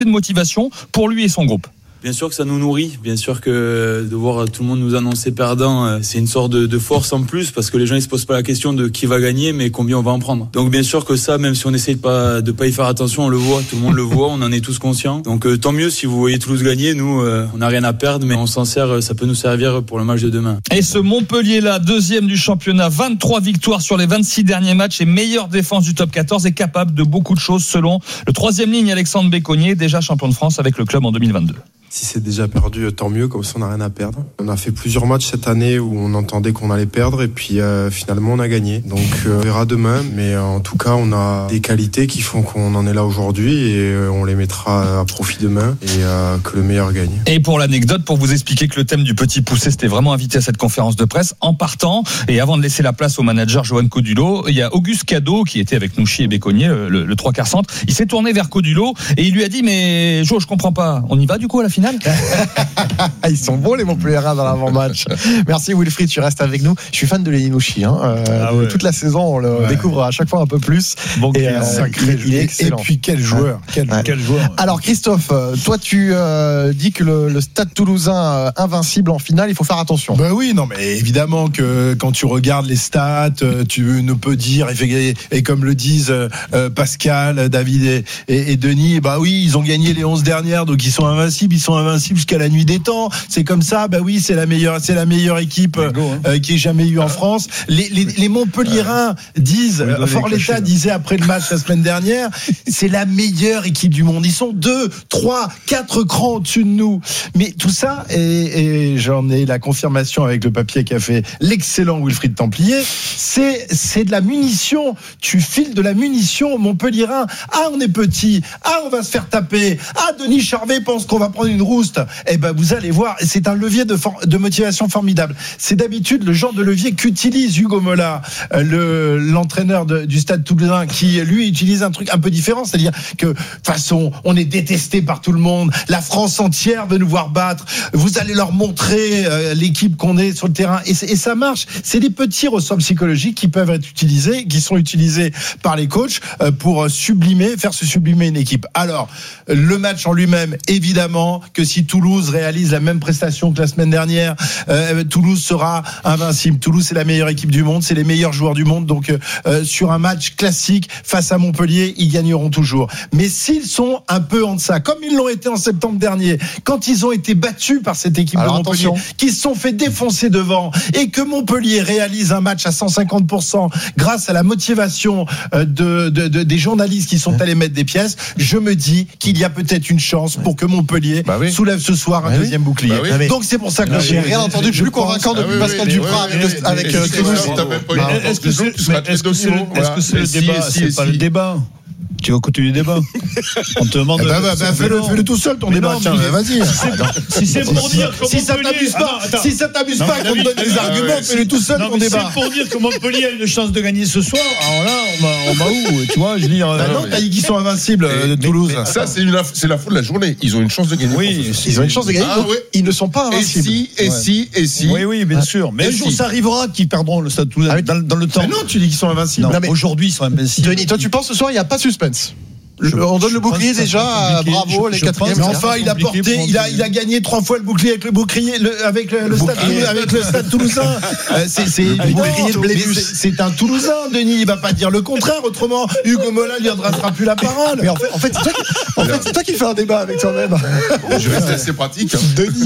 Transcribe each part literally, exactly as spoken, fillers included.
de motivation pour lui et son groupe. Bien sûr que ça nous nourrit, bien sûr que de voir tout le monde nous annoncer perdant, c'est une sorte de, de force en plus, parce que les gens ils se posent pas la question de qui va gagner, mais combien on va en prendre. Donc bien sûr que ça, même si on essaye de pas de pas y faire attention, on le voit, tout le monde le voit, on en est tous conscients. Donc euh, tant mieux si vous voyez Toulouse gagner, nous euh, on n'a rien à perdre, mais on s'en sert, ça peut nous servir pour le match de demain. Et ce Montpellier-là, deuxième du championnat, vingt-trois victoires sur les vingt-six derniers matchs et meilleure défense du top quatorze, est capable de beaucoup de choses selon le troisième ligne Alexandre Béconnier, déjà champion de France avec le club en deux mille vingt-deux. Si c'est déjà perdu, tant mieux, comme ça on n'a rien à perdre. On a fait plusieurs matchs cette année où on entendait qu'on allait perdre et puis euh, finalement on a gagné. Donc euh, on verra demain, mais euh, en tout cas on a des qualités qui font qu'on en est là aujourd'hui et euh, on les mettra à profit demain et euh, que le meilleur gagne. Et pour l'anecdote, pour vous expliquer que le thème du petit poussé, c'était vraiment invité à cette conférence de presse, en partant, et avant de laisser la place au manager Johan Codulot, il y a Auguste Cadeau qui était avec Nouchi et Béconnier, le, le, le trois quarts centre. Il s'est tourné vers Codulot et il lui a dit: mais Jo, je comprends pas, on y va du coup à la finale? Ils sont bons les Montpelliérains dans l'avant-match. Merci Wilfried, tu restes avec nous. Je suis fan de Lenny Nouchi. Hein. Euh, ah ouais. Toute la saison, on le ouais. découvre à chaque fois un peu plus. Bon, et, euh, sacré il, il est excellent. Et puis quel joueur, ouais. quel, ouais. quel joueur. Alors Christophe, toi tu euh, dis que le, le Stade Toulousain euh, invincible en finale, il faut faire attention. Ben oui, non mais évidemment que quand tu regardes les stats, tu ne peux dire et, et comme le disent euh, Pascal, David et, et, et Denis, bah oui, ils ont gagné les onze dernières, donc ils sont invincibles, ils sont invincibles jusqu'à la nuit des temps. C'est comme ça. Bah oui, c'est la meilleure, c'est la meilleure équipe euh, euh, qui ait jamais eu en France. Les, les, les Montpelliérains disent, euh, Fort l'État disait après le match la semaine dernière, c'est la meilleure équipe du monde. Ils sont deux, trois, quatre crans au-dessus de nous. Mais tout ça, et, et j'en ai la confirmation avec le papier qu'a fait l'excellent Wilfried Templier, c'est, c'est de la munition. Tu files de la munition aux Montpelliérains. Ah, on est petit. Ah, on va se faire taper. Ah, Denis Charvet pense qu'on va prendre une rouste. Eh ben, vous allez voir, c'est un levier de, for- de motivation formidable. C'est d'habitude le genre de levier qu'utilise Hugo Mola, le, l'entraîneur de, du Stade Toulousain, qui lui utilise un truc un peu différent, c'est-à-dire que de toute façon, on est détesté par tout le monde. La France entière veut nous voir battre. Vous allez leur montrer euh, l'équipe qu'on est sur le terrain, et, et ça marche. C'est des petits ressorts psychologiques qui peuvent être utilisés, qui sont utilisés par les coachs euh, pour sublimer, faire se sublimer une équipe. Alors, le match en lui-même, évidemment que si Toulouse réalise la même prestation que la semaine dernière, euh, Toulouse sera invincible. Toulouse, c'est la meilleure équipe du monde, c'est les meilleurs joueurs du monde, donc euh, sur un match classique face à Montpellier, ils gagneront toujours. Mais s'ils sont un peu en deçà, comme ils l'ont été en septembre dernier, quand ils ont été battus par cette équipe Alors, de Montpellier, attention. qui se sont fait défoncer devant, et que Montpellier réalise un match à cent cinquante pour cent grâce à la motivation de, de, de, des journalistes qui sont allés mettre des pièces, je me dis qu'il y a peut-être une chance pour que Montpellier bah oui. soulève ce soir un bah deuxième oui. bouclier. Bah oui. Donc c'est pour ça que bah j'ai oui. rien entendu de plus convaincant depuis ah oui, Pascal oui, Duprat oui, avec, oui, avec oui, Toulouse. Est-ce que c'est, est-ce que c'est, est-ce que c'est le débat? C'est pas le débat. Tu vas continuer le débat. On te demande. Bah, bah, bah, fais-le, fais-le tout seul ton mais débat. Non, Tiens, vas-y. Si c'est pour dire que si ça t'amuse pas, ah, si ça t'amuse pas qu'on te donne des arguments, fais-le tout seul ton débat. C'est pour dire que Montpellier a une chance de gagner ce soir. Alors là, on va, on va où? Tu vois, je veux dire. Bah non, t'as dit qu'ils sont invincibles de Toulouse. Ça, c'est une, c'est la faute de la journée. Ils ont une chance de gagner. Oui, ils ont une chance de gagner. Ils ne sont pas invincibles. Et si, et si, et si. Oui, oui, bien sûr. Mais un jour, ça arrivera qu'ils perdront le Stade Toulousain dans le temps. Mais non, tu dis qu'ils sont invincibles. Aujourd'hui, ils sont invincibles. Denis, toi, tu penses ce soir, il n'y a pas de suspense? Je, on donne le bouclier déjà, bravo, je, les quatrièmes. Mais enfin, il a porté, il a, il a gagné trois fois le bouclier avec le bouclier, le, avec le, le stade, avec le Stade Toulousain. euh, c'est, c'est, évident, c'est, c'est un Toulousain, Denis. Il va pas dire le contraire. Autrement, Hugo Mola lui adressera plus la parole. Mais en fait, en fait, c'est toi qui, en fait, c'est toi qui fais un débat avec toi-même. Je vais rester assez pratique. Denis.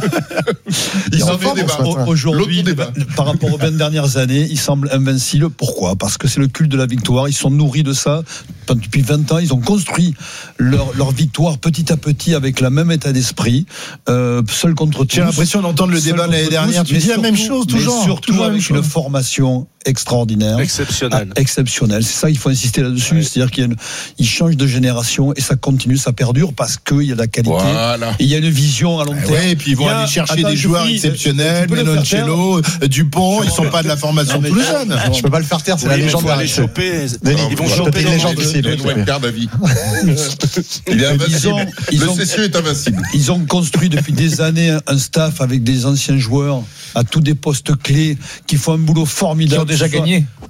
Ils ont fait débat. Aujourd'hui, par rapport aux vingt dernières années, ils semblent invincibles. Pourquoi? Parce que c'est le culte de la victoire. Ils sont nourris de ça depuis vingt ans. Ils ont construit leur, leur victoire petit à petit avec le même état d'esprit, euh, seul contre tous. J'ai l'impression d'entendre le débat de l'année dernière. Tu dis la même chose toujours. Mais surtout toujours avec une formation extraordinaire, exceptionnelle. Ah, exceptionnelle. C'est ça, il faut insister là-dessus. Ouais. C'est-à-dire qu'il y a une, il change de génération et ça continue, ça perdure parce qu'il y a de la qualité. Voilà. Et il y a une vision à long terme. Ouais, et puis ils vont aller chercher attends, des joueurs prie, exceptionnels, Menoncello, Dupont. Ils sont pas de la formation toulousaine. Je peux pas le faire taire, c'est la légende. Ils vont choper. Ils vont choper une légende aussi. Une wildcard à vie. Il est invincible. Le Cessieux est invincible. Ils ont construit depuis des années un staff avec des anciens joueurs à tous des postes clés qui font un boulot formidable. Qui ont déjà gagné.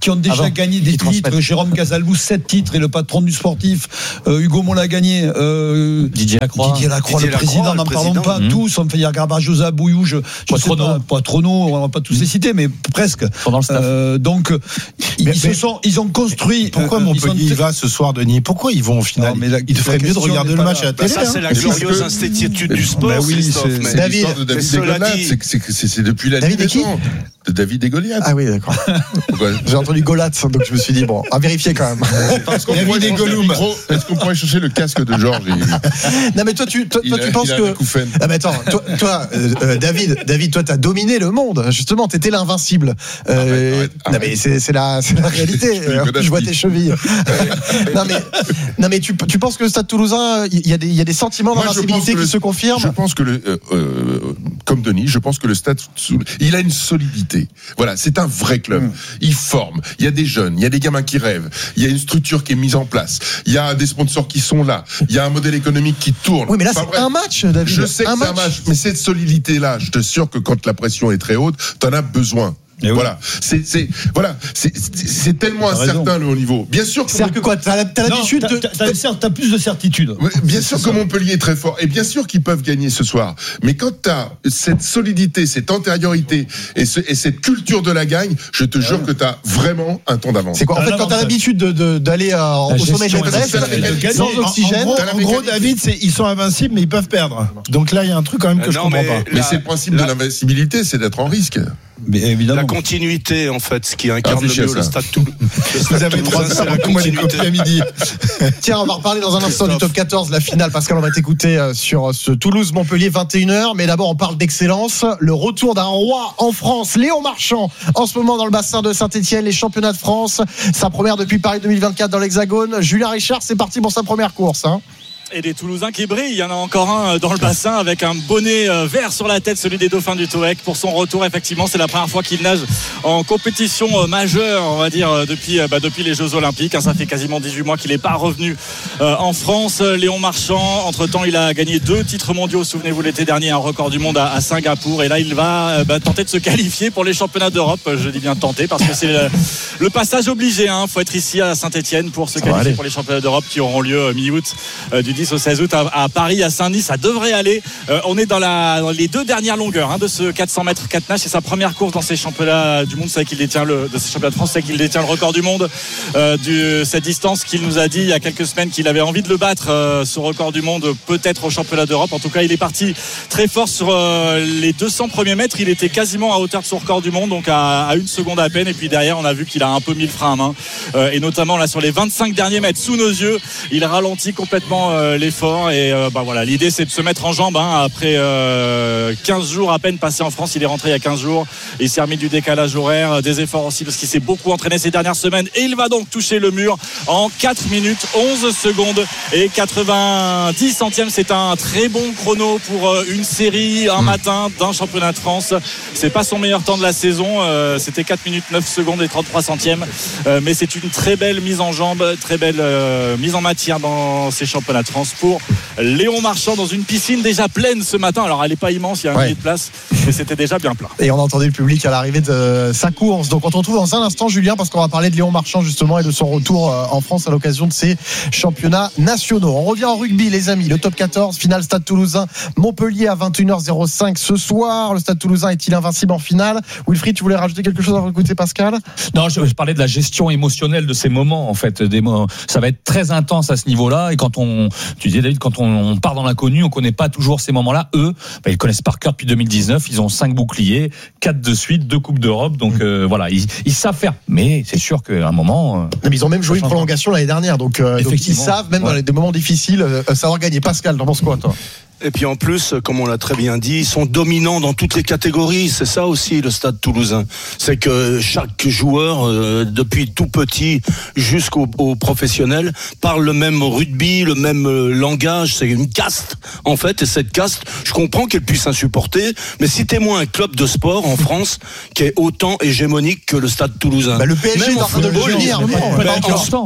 qui ont déjà Avant, gagné des titres. Jérôme Casalbou, sept titres, et le patron du sportif, euh, Hugo Moll a gagné. Euh, Didier Lacroix. Didier Lacroix, Didier le président, Lacroix, n'en le parlons président. pas Mmh. tous. On fait dire Garbajosa, Bouillou, je, je sais Poitrono. pas, Poitrono, on va pas tous les citer, mais presque. Sont dans le staff. Euh, donc, ils, Mais- se mais- sont, ils ont construit. Pourquoi euh, ils Montpellier sont- y va ce soir, Denis? Pourquoi ils vont au final? Non, mais la- Il ferait la mieux de question regarder n'est le pas match là. à la Bah, télé. ça, c'est hein. la Parce glorieuse que- incertitude du sport, Bah oui, Christophe. c'est- mais- C'est David, l'histoire de David mais et cela Goliath. dit- C'est que- c'est que- c'est c'est depuis la David nuit et des qui temps. De David et Goliath. Ah oui, d'accord. Pourquoi J'ai entendu Golatz, donc je me suis dit, bon, à vérifier quand même. Parce qu'on David pourrait et changer le Gollum. micro. Est-ce qu'on pourrait chercher le casque de Georges? Il- Non, mais toi, tu, toi, il toi, a- tu penses il a que. un acouphène. Ah, mais attends, toi, toi euh, euh, David, David, toi, t'as dominé le monde. Justement, t'étais l'invincible. Euh, Arrête, arrête, non, mais arrête. c'est, c'est la, c'est la réalité. Je Euh, connais Je vois ce tes qui- chevilles. non, mais, non, mais tu, tu penses que le Stade Toulousain, il y a des, il y a des sentiments Moi, je pense d'invincibilité que qui le- se confirment? Je pense que le, euh, euh, comme Denis, je pense que le Stade, il a une solidité. Voilà, c'est un vrai club. Mm. Il forme. Il y a des jeunes, il y a des gamins qui rêvent. Il y a une structure qui est mise en place. Il y a des sponsors qui sont là. Il y a un modèle économique qui tourne. Oui, mais là, Enfin, c'est bref, un match, David. Je sais que un c'est un match, mais cette solidité-là, je te sûr que quand la pression est très haute, t'en as besoin. Eh oui. Voilà, c'est c'est voilà, c'est c'est- c'est tellement T'as incertain raison. le haut niveau. Bien sûr, que C'est-à-dire que quoi? T'as, t'as Non, l'habitude t'as- de. t'as- t'as- t'as- t'as plus de certitude. Oui, bien C'est sûr ça. que Montpellier est très fort et bien sûr qu'ils peuvent gagner ce soir. Mais quand tu as cette solidité, cette antériorité et, ce- et cette culture de la gagne, je te jure que tu as vraiment un temps d'avance. C'est quoi? En T'as fait, quand t'as l'avantage. l'habitude de, de, d'aller euh, au gestion sommet de et l'Everest, de gagner. sans En- oxygène. En gros, T'as la en gros, mécanique. David, c'est, ils sont invincibles, mais ils peuvent perdre. Donc là, il y a un truc quand même que Euh, je non, comprends mais pas. Mais la- c'est le principe la- de l'invincibilité, c'est d'être en risque. Mais évidemment. La continuité, en fait, ce qui incarne le Réfléchis à mieux le ça. Stade Toulouse. Vous avez trois c'est la heures, moi, les continuité. copies à midi. Tiens, on va reparler dans un instant du top quatorze, la finale. Pascal, on va t'écouter euh, sur ce Toulouse-Montpellier, vingt et une heures. Mais d'abord, on parle d'excellence. Le retour d'un roi en France, Léon Marchand, en ce moment dans le bassin de Saint-Etienne, les championnats de France. Sa première depuis Paris deux mille vingt-quatre dans l'Hexagone. Julien Richard, c'est parti pour sa première course. Hein. Et des Toulousains qui brillent. Il y en a encore un dans le bassin avec un bonnet vert sur la tête, celui des Dauphins du Toec. Pour son retour, effectivement, c'est la première fois qu'il nage en compétition majeure, on va dire, depuis, bah, depuis les Jeux Olympiques. Ça fait quasiment dix-huit mois qu'il n'est pas revenu en France. Léon Marchand, entre-temps, il a gagné deux titres mondiaux. Souvenez-vous, l'été dernier, un record du monde à Singapour. Et là, il va bah, tenter de se qualifier pour les championnats d'Europe. Je dis bien tenter parce que c'est le, le passage obligé. Il hein. faut être ici à Saint-Etienne pour se qualifier pour les championnats d'Europe qui auront lieu mi-août, euh, du dix au seize août à, à Paris, à Saint-Denis. Ça devrait aller. Euh, on est dans, la, dans les deux dernières longueurs hein, de ce quatre cents mètres quatre nage. C'est sa première course dans ces championnats du monde. C'est qu'il détient le de ces championnats de France, c'est qu'il détient le record du monde euh, de cette distance qu'il nous a dit il y a quelques semaines qu'il avait envie de le battre, euh, ce record du monde, peut-être au championnat d'Europe. En tout cas, il est parti très fort sur euh, les deux cents premiers mètres. Il était quasiment à hauteur de son record du monde, donc à, à une seconde à peine. Et puis derrière, on a vu qu'il a un peu mis le frein à main. Euh, et notamment là sur les vingt-cinq derniers mètres sous nos yeux, il ralentit complètement euh, l'effort. Et euh, bah voilà, l'idée c'est de se mettre en jambe hein, après euh, quinze jours à peine passés en France. Il est rentré il y a quinze jours. Il s'est remis du décalage horaire, des efforts aussi parce qu'il s'est beaucoup entraîné ces dernières semaines. Et il va donc toucher le mur en quatre minutes onze secondes et quatre-vingt-dix centièmes. C'est un très bon chrono pour euh, une série, un matin d'un championnat de France. C'est pas son meilleur temps de la saison. Euh, c'était quatre minutes neuf secondes et trente-trois centièmes. Euh, mais c'est une très belle mise en jambe, très belle euh, mise en matière dans ces championnats de France pour Léon Marchand dans une piscine déjà pleine ce matin. Alors elle n'est pas immense, il y a un Ouais. millier de place, mais c'était déjà bien plein. Et on a entendu le public à l'arrivée de sa course. Donc on te retrouve dans un instant, Julien, parce qu'on va parler de Léon Marchand justement et de son retour en France à l'occasion de ses championnats nationaux. On revient en rugby, les amis. Le top quatorze, finale Stade Toulousain, Montpellier à vingt et une heures cinq ce soir. Le Stade Toulousain est-il invincible en finale? Wilfried, tu voulais rajouter quelque chose avant d'écouter Pascal? Non, je, je parlais de la gestion émotionnelle de ces moments, en fait. Des, mo- ça va être très intense à ce niveau-là. Et quand on, tu disais David, quand on, on part dans l'inconnu, on connaît pas toujours ces moments-là. Eux, bah, ils connaissent par cœur depuis deux mille dix-neuf. Ils ont cinq boucliers, quatre de suite, deux coupes d'Europe. Donc euh, voilà, ils, ils savent faire. Mais c'est sûr qu'à un moment, euh, Non, mais ils ont même joué une prolongation l'année dernière. Donc, euh, donc ils Effectivement. savent, même dans Ouais. les, des moments difficiles, euh, savoir gagner. Pascal, t'en penses quoi, toi? Et puis en plus, comme on l'a très bien dit, ils sont dominants dans toutes les catégories. C'est ça aussi le Stade Toulousain. C'est que chaque joueur, euh, depuis tout petit jusqu'au au professionnel, parle le même rugby, le même euh, langage. C'est une caste en fait. Et cette caste, je comprends qu'elle puisse insupporter. Mais citez-moi un club de sport en France qui est autant hégémonique que le Stade Toulousain. Bah, le P S G Même est en en train de le football, devenir, il- mais Ben, pas en- encore temps. en-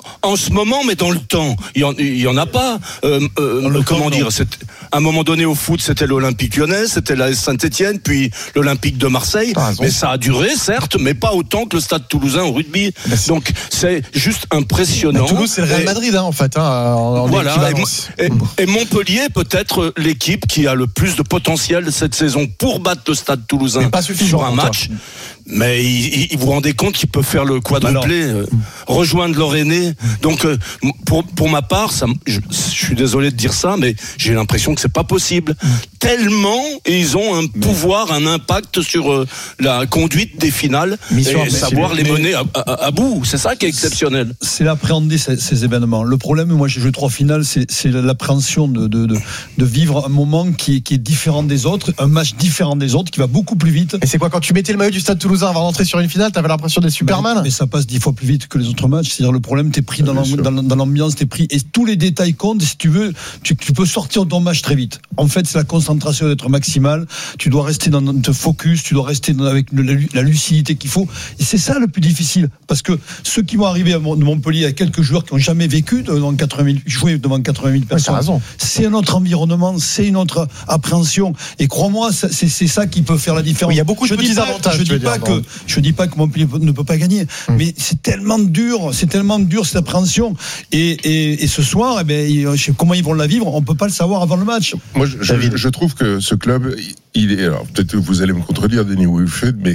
en ce moment, mais dans le temps, il y en, il y en a pas. Euh, euh, comment dire, c'est, à un moment donné au foot, c'était l'Olympique Lyonnais, c'était la Saint-Étienne, puis l'Olympique de Marseille. Mais ça a duré, certes, mais pas autant que le Stade Toulousain au rugby. Donc c'est juste impressionnant. Mais Toulouse, c'est le Real Madrid, hein, en fait. Hein, en, en voilà. Et, et, et Montpellier peut-être l'équipe qui a le plus de potentiel cette saison pour battre le Stade Toulousain sur un match. Mais il, il, vous vous rendez compte qu'il peut faire le quadruplé, euh, rejoindre Lorraine. Donc, euh, pour pour ma part, ça, je, je suis désolé de dire ça, mais j'ai l'impression que c'est pas possible. Mm. Tellement ils ont un pouvoir, un impact sur euh, la conduite des finales Mission et savoir les mener à, à, à bout. C'est ça qui est exceptionnel. C'est l'appréhender ces, ces événements. Le problème, moi, j'ai joué trois finales, c'est, c'est l'appréhension de, de de de vivre un moment qui qui est différent des autres, un match différent des autres, qui va beaucoup plus vite. Et c'est quoi quand tu mettais le maillot du Stade Toulousain avant d'entrer sur une finale, t'avais l'impression d'être Superman. Mais, mais ça passe dix fois plus vite que les autres matchs. C'est-à-dire le problème, t'es pris dans, dans, dans l'ambiance, t'es pris et tous les détails comptent. Si tu veux, tu, tu peux sortir de ton match très vite. En fait, c'est la concentration d'être maximale. Tu dois rester dans te focus, tu dois rester dans, avec la, la lucidité qu'il faut. Et c'est ça le plus difficile, parce que ceux qui vont arriver à Montpellier, il y a quelques joueurs qui n'ont jamais vécu devant quatre-vingt mille, joué devant quatre-vingt mille personnes. Ouais, c'est un autre environnement, c'est une autre appréhension. Et crois-moi, c'est, c'est ça qui peut faire la différence. Oui, il y a beaucoup de je petits pas, avantages. Je dis pas que Je dis pas que Montpellier ne peut pas gagner, mmh. mais c'est tellement dur, c'est tellement dur cette appréhension. Et, et, et ce soir, eh ben, comment ils vont la vivre, on peut pas le savoir avant le match. Moi, je, je, je trouve que ce club, il est. Alors peut-être que vous allez me contredire, Denis Wilfried, mais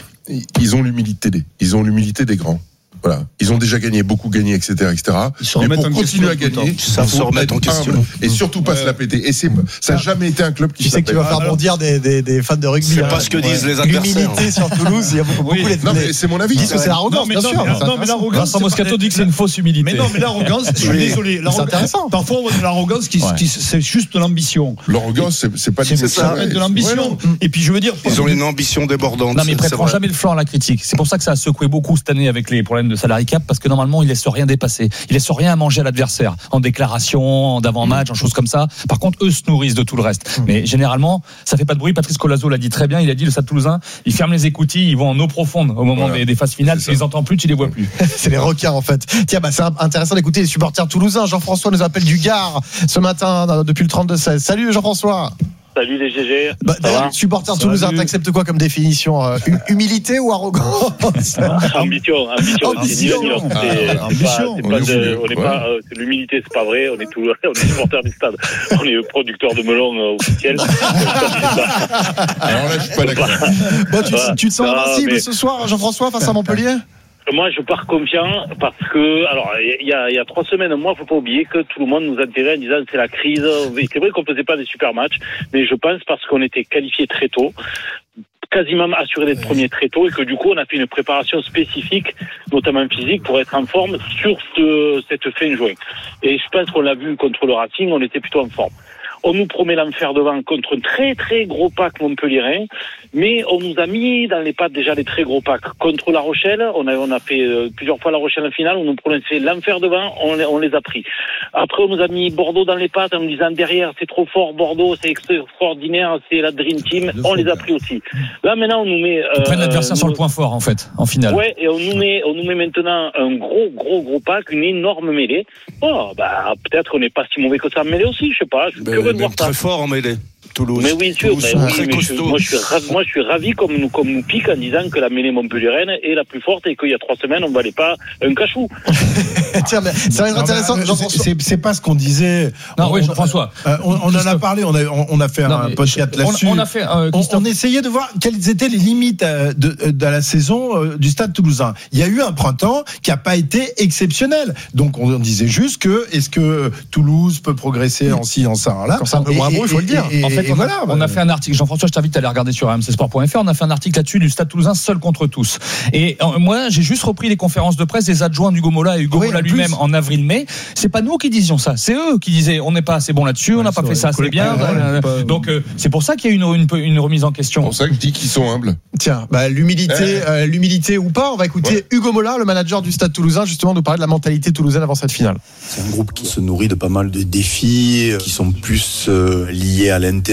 ils ont l'humilité des, ils ont l'humilité des grands. Voilà, ils ont déjà gagné, beaucoup gagné, et cetera, et cetera. Mais pour continuer à gagner, ça se remettre en question et surtout pas euh, se la péter. Et c'est, ça n'a jamais été un club qui. Tu sais que tu vas faire bondir des, des, des fans de rugby. C'est hein. pas ce que ouais. disent les adversaires. L'humilité sur Toulouse, il y a beaucoup, beaucoup oui. Non mais c'est mon avis. Ils disent que c'est l'arrogance, bien sûr. Non mais l'arrogance. Vincent Moscato dit que c'est une fausse humilité. Mais non mais l'arrogance, je suis désolé. C'est intéressant. Parfois on voit de l'arrogance qui, c'est juste de l'ambition. L'arrogance, c'est pas. C'est ça, de l'ambition. Et puis je veux dire. Ils ont une ambition débordante. Non mais ils prêteront jamais le flanc à la critique. C'est pour ça que ça a secoué beaucoup cette année avec les problèmes de salary cap, parce que normalement, il laisse rien dépasser. Il laisse rien à manger à l'adversaire en déclaration, en d'avant-match, en choses comme ça. Par contre, eux se nourrissent de tout le reste. Mais généralement, ça fait pas de bruit. Patrice Colazo l'a dit très bien. Il a dit le Stade Toulousain, ils ferment les écoutilles, ils vont en eau profonde au moment voilà. des, des phases finales. Tu les entends plus, tu les vois plus. C'est les requins en fait. Tiens, bah c'est intéressant d'écouter les supporters toulousains. Jean-François nous appelle du Gard ce matin depuis le trente-deux seize. Salut Jean-François. Salut les G G. Bah, supporter toulousain, t'acceptes quoi comme définition euh, humilité ou arrogance? Ambition, ambition. ambition. On n'est pas, euh, l'humilité, c'est pas vrai. On est tout, on est supporter du stade. On est producteur de melon euh, officiel. Alors là, je suis pas d'accord. Bon, tu, tu te sens invincible mais... ce soir, Jean-François, face à Montpellier? Moi, je pars confiant parce que, alors, il y a, il y a trois semaines, moi, faut pas oublier que tout le monde nous enterrait en disant c'est la crise. C'est vrai qu'on faisait pas des super matchs, mais je pense parce qu'on était qualifiés très tôt, quasiment assuré d'être premier très tôt, et que du coup, on a fait une préparation spécifique, notamment physique, pour être en forme sur ce, cette fin juin. Et je pense qu'on l'a vu contre le Racing, on était plutôt en forme. On nous promet l'enfer devant contre un très très gros pack montpelliérain, mais on nous a mis dans les pattes déjà les très gros packs. Contre La Rochelle, on a, on a fait euh, plusieurs fois La Rochelle en finale, on nous promettait l'enfer devant, on les, on les a pris. Après, on nous a mis Bordeaux dans les pattes en nous disant derrière, c'est trop fort, Bordeaux, c'est extraordinaire, c'est la Dream Team, on les a pris aussi. Là, maintenant, on nous met... Euh, Ils prennent l'adversaire sur le point fort, en fait, en finale. Ouais, et on nous met, on nous met maintenant un gros, gros, gros pack, une énorme mêlée. Oh, bah, peut-être qu'on n'est pas si mauvais que ça en mêlée aussi, je sais pas, je suis curieux de voir ça. Très fort en mêlée. Toulouse. Mais oui, sûr, mais oui, mais je, moi, je suis ravi, moi je suis ravi comme nous, comme nous pique en disant que la mêlée montpelliéraine est la plus forte et qu'il y a trois semaines on valait pas un cachou. Tiens, mais ça va être intéressant. Non, mais, c'est, c'est pas ce qu'on disait. Non, on, oui, Jean-François. Euh, on, on en a parlé, on a, on a fait non, un podcast là-dessus. On, on a fait. Euh, on, on essayait de voir quelles étaient les limites de, de, de la saison du Stade Toulousain. Il y a eu un printemps qui a pas été exceptionnel. Donc on disait juste que est-ce que Toulouse peut progresser en ci, en ça, en là. Quand c'est un peu moins beau, il faut le dire. En fait, on a, on a fait un article, Jean-François, je t'invite à aller regarder sur r m c sport point f r, on a fait un article là-dessus du Stade Toulousain seul contre tous. Et euh, moi, j'ai juste repris les conférences de presse des adjoints d'Hugo Mola et Hugo oui, Mola lui-même en avril-mai. C'est pas nous qui disions ça, c'est eux qui disaient on n'est pas assez bon là-dessus, ouais, on n'a pas fait ça assez bien. Ouais, euh, donc euh, c'est pour ça qu'il y a une, une, une remise en question. C'est pour ça que je dis qu'ils sont humbles. Tiens, bah, l'humilité, euh, l'humilité ou pas, on va écouter ouais. Hugo Mola, le manager du Stade Toulousain, justement nous parler de la mentalité toulousaine avant cette finale. C'est un groupe qui se nourrit de pas mal de défis, qui sont plus euh, liés à l'interne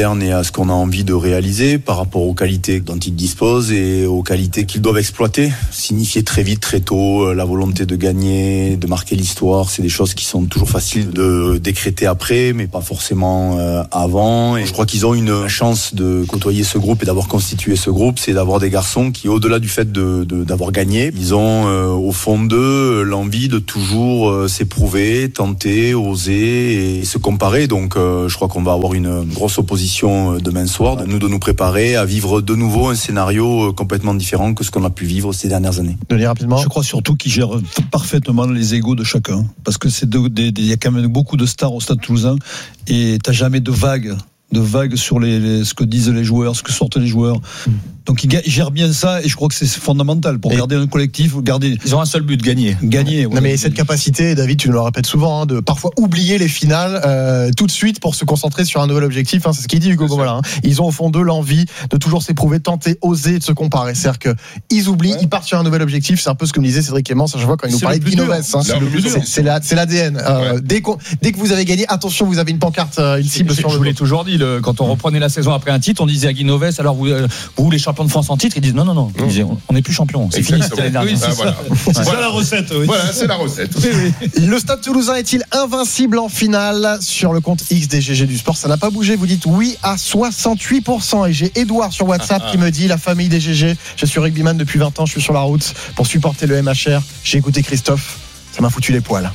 moderne et à ce qu'on a envie de réaliser par rapport aux qualités dont ils disposent et aux qualités qu'ils doivent exploiter. Signifier très vite, très tôt, la volonté de gagner, de marquer l'histoire, c'est des choses qui sont toujours faciles de décréter après, mais pas forcément euh, avant. Et je crois qu'ils ont une chance de côtoyer ce groupe et d'avoir constitué ce groupe, c'est d'avoir des garçons qui, au-delà du fait de, de, d'avoir gagné, ils ont euh, au fond d'eux l'envie de toujours euh, s'éprouver, tenter, oser et se comparer. Donc euh, je crois qu'on va avoir une grosse opposition euh, demain soir, de nous de nous préparer à vivre de nouveau un scénario euh, complètement différent que ce qu'on a pu vivre ces dernières années. De lire rapidement. Je crois surtout qu'ils gèrent parfaitement les égos de chacun, parce que c'est il y a quand même beaucoup de stars au Stade Toulousain et t'as jamais de vagues. de vagues sur les, les, ce que disent les joueurs, ce que sortent les joueurs. Donc ils, ils gèrent bien ça et je crois que c'est fondamental pour et garder un collectif, garder. Ils ont un seul but, gagner. Gagner. Non ouais. mais cette capacité, David, tu nous le répètes souvent, hein, de parfois oublier les finales euh, tout de suite pour se concentrer sur un nouvel objectif. Hein, c'est ce qu'il dit Hugo Gomala. Hein. Ils ont au fond d'eux l'envie de toujours s'éprouver, tenter, oser, de se comparer. C'est-à-dire que ils oublient, ouais. ils partent sur un nouvel objectif. C'est un peu ce que me disait Cédric Clément. Ça, je vois quand il nous parlait de Guinoves. Hein. C'est, c'est, c'est, la, c'est l'A D N. Euh, ouais. dès, dès que vous avez gagné, attention, vous avez une pancarte, euh, une cible je, sur je le. Je vous l'ai toujours dit. Le, quand on reprenait la saison après un titre, on disait à Guinoves, alors vous, euh, vous les champions de France en titre, ils disent non, non, non. Ils disaient, on n'est plus champion. C'est Exactement. fini, c'était l'année dernière. Oui, c'est, ah, voilà. c'est voilà. ça la recette. Oui. Voilà, c'est la recette. Oui, oui. Le Stade Toulousain est-il invincible en finale? Sur le compte X des G G du Sport, ça n'a pas bougé. Vous dites oui à soixante-huit pour cent. Et j'ai Edouard sur WhatsApp ah, qui ah. me dit la famille des G G. Je suis rugbyman depuis vingt ans. Je suis sur la route pour supporter le M H R. J'ai écouté Christophe. Ça m'a foutu les poils.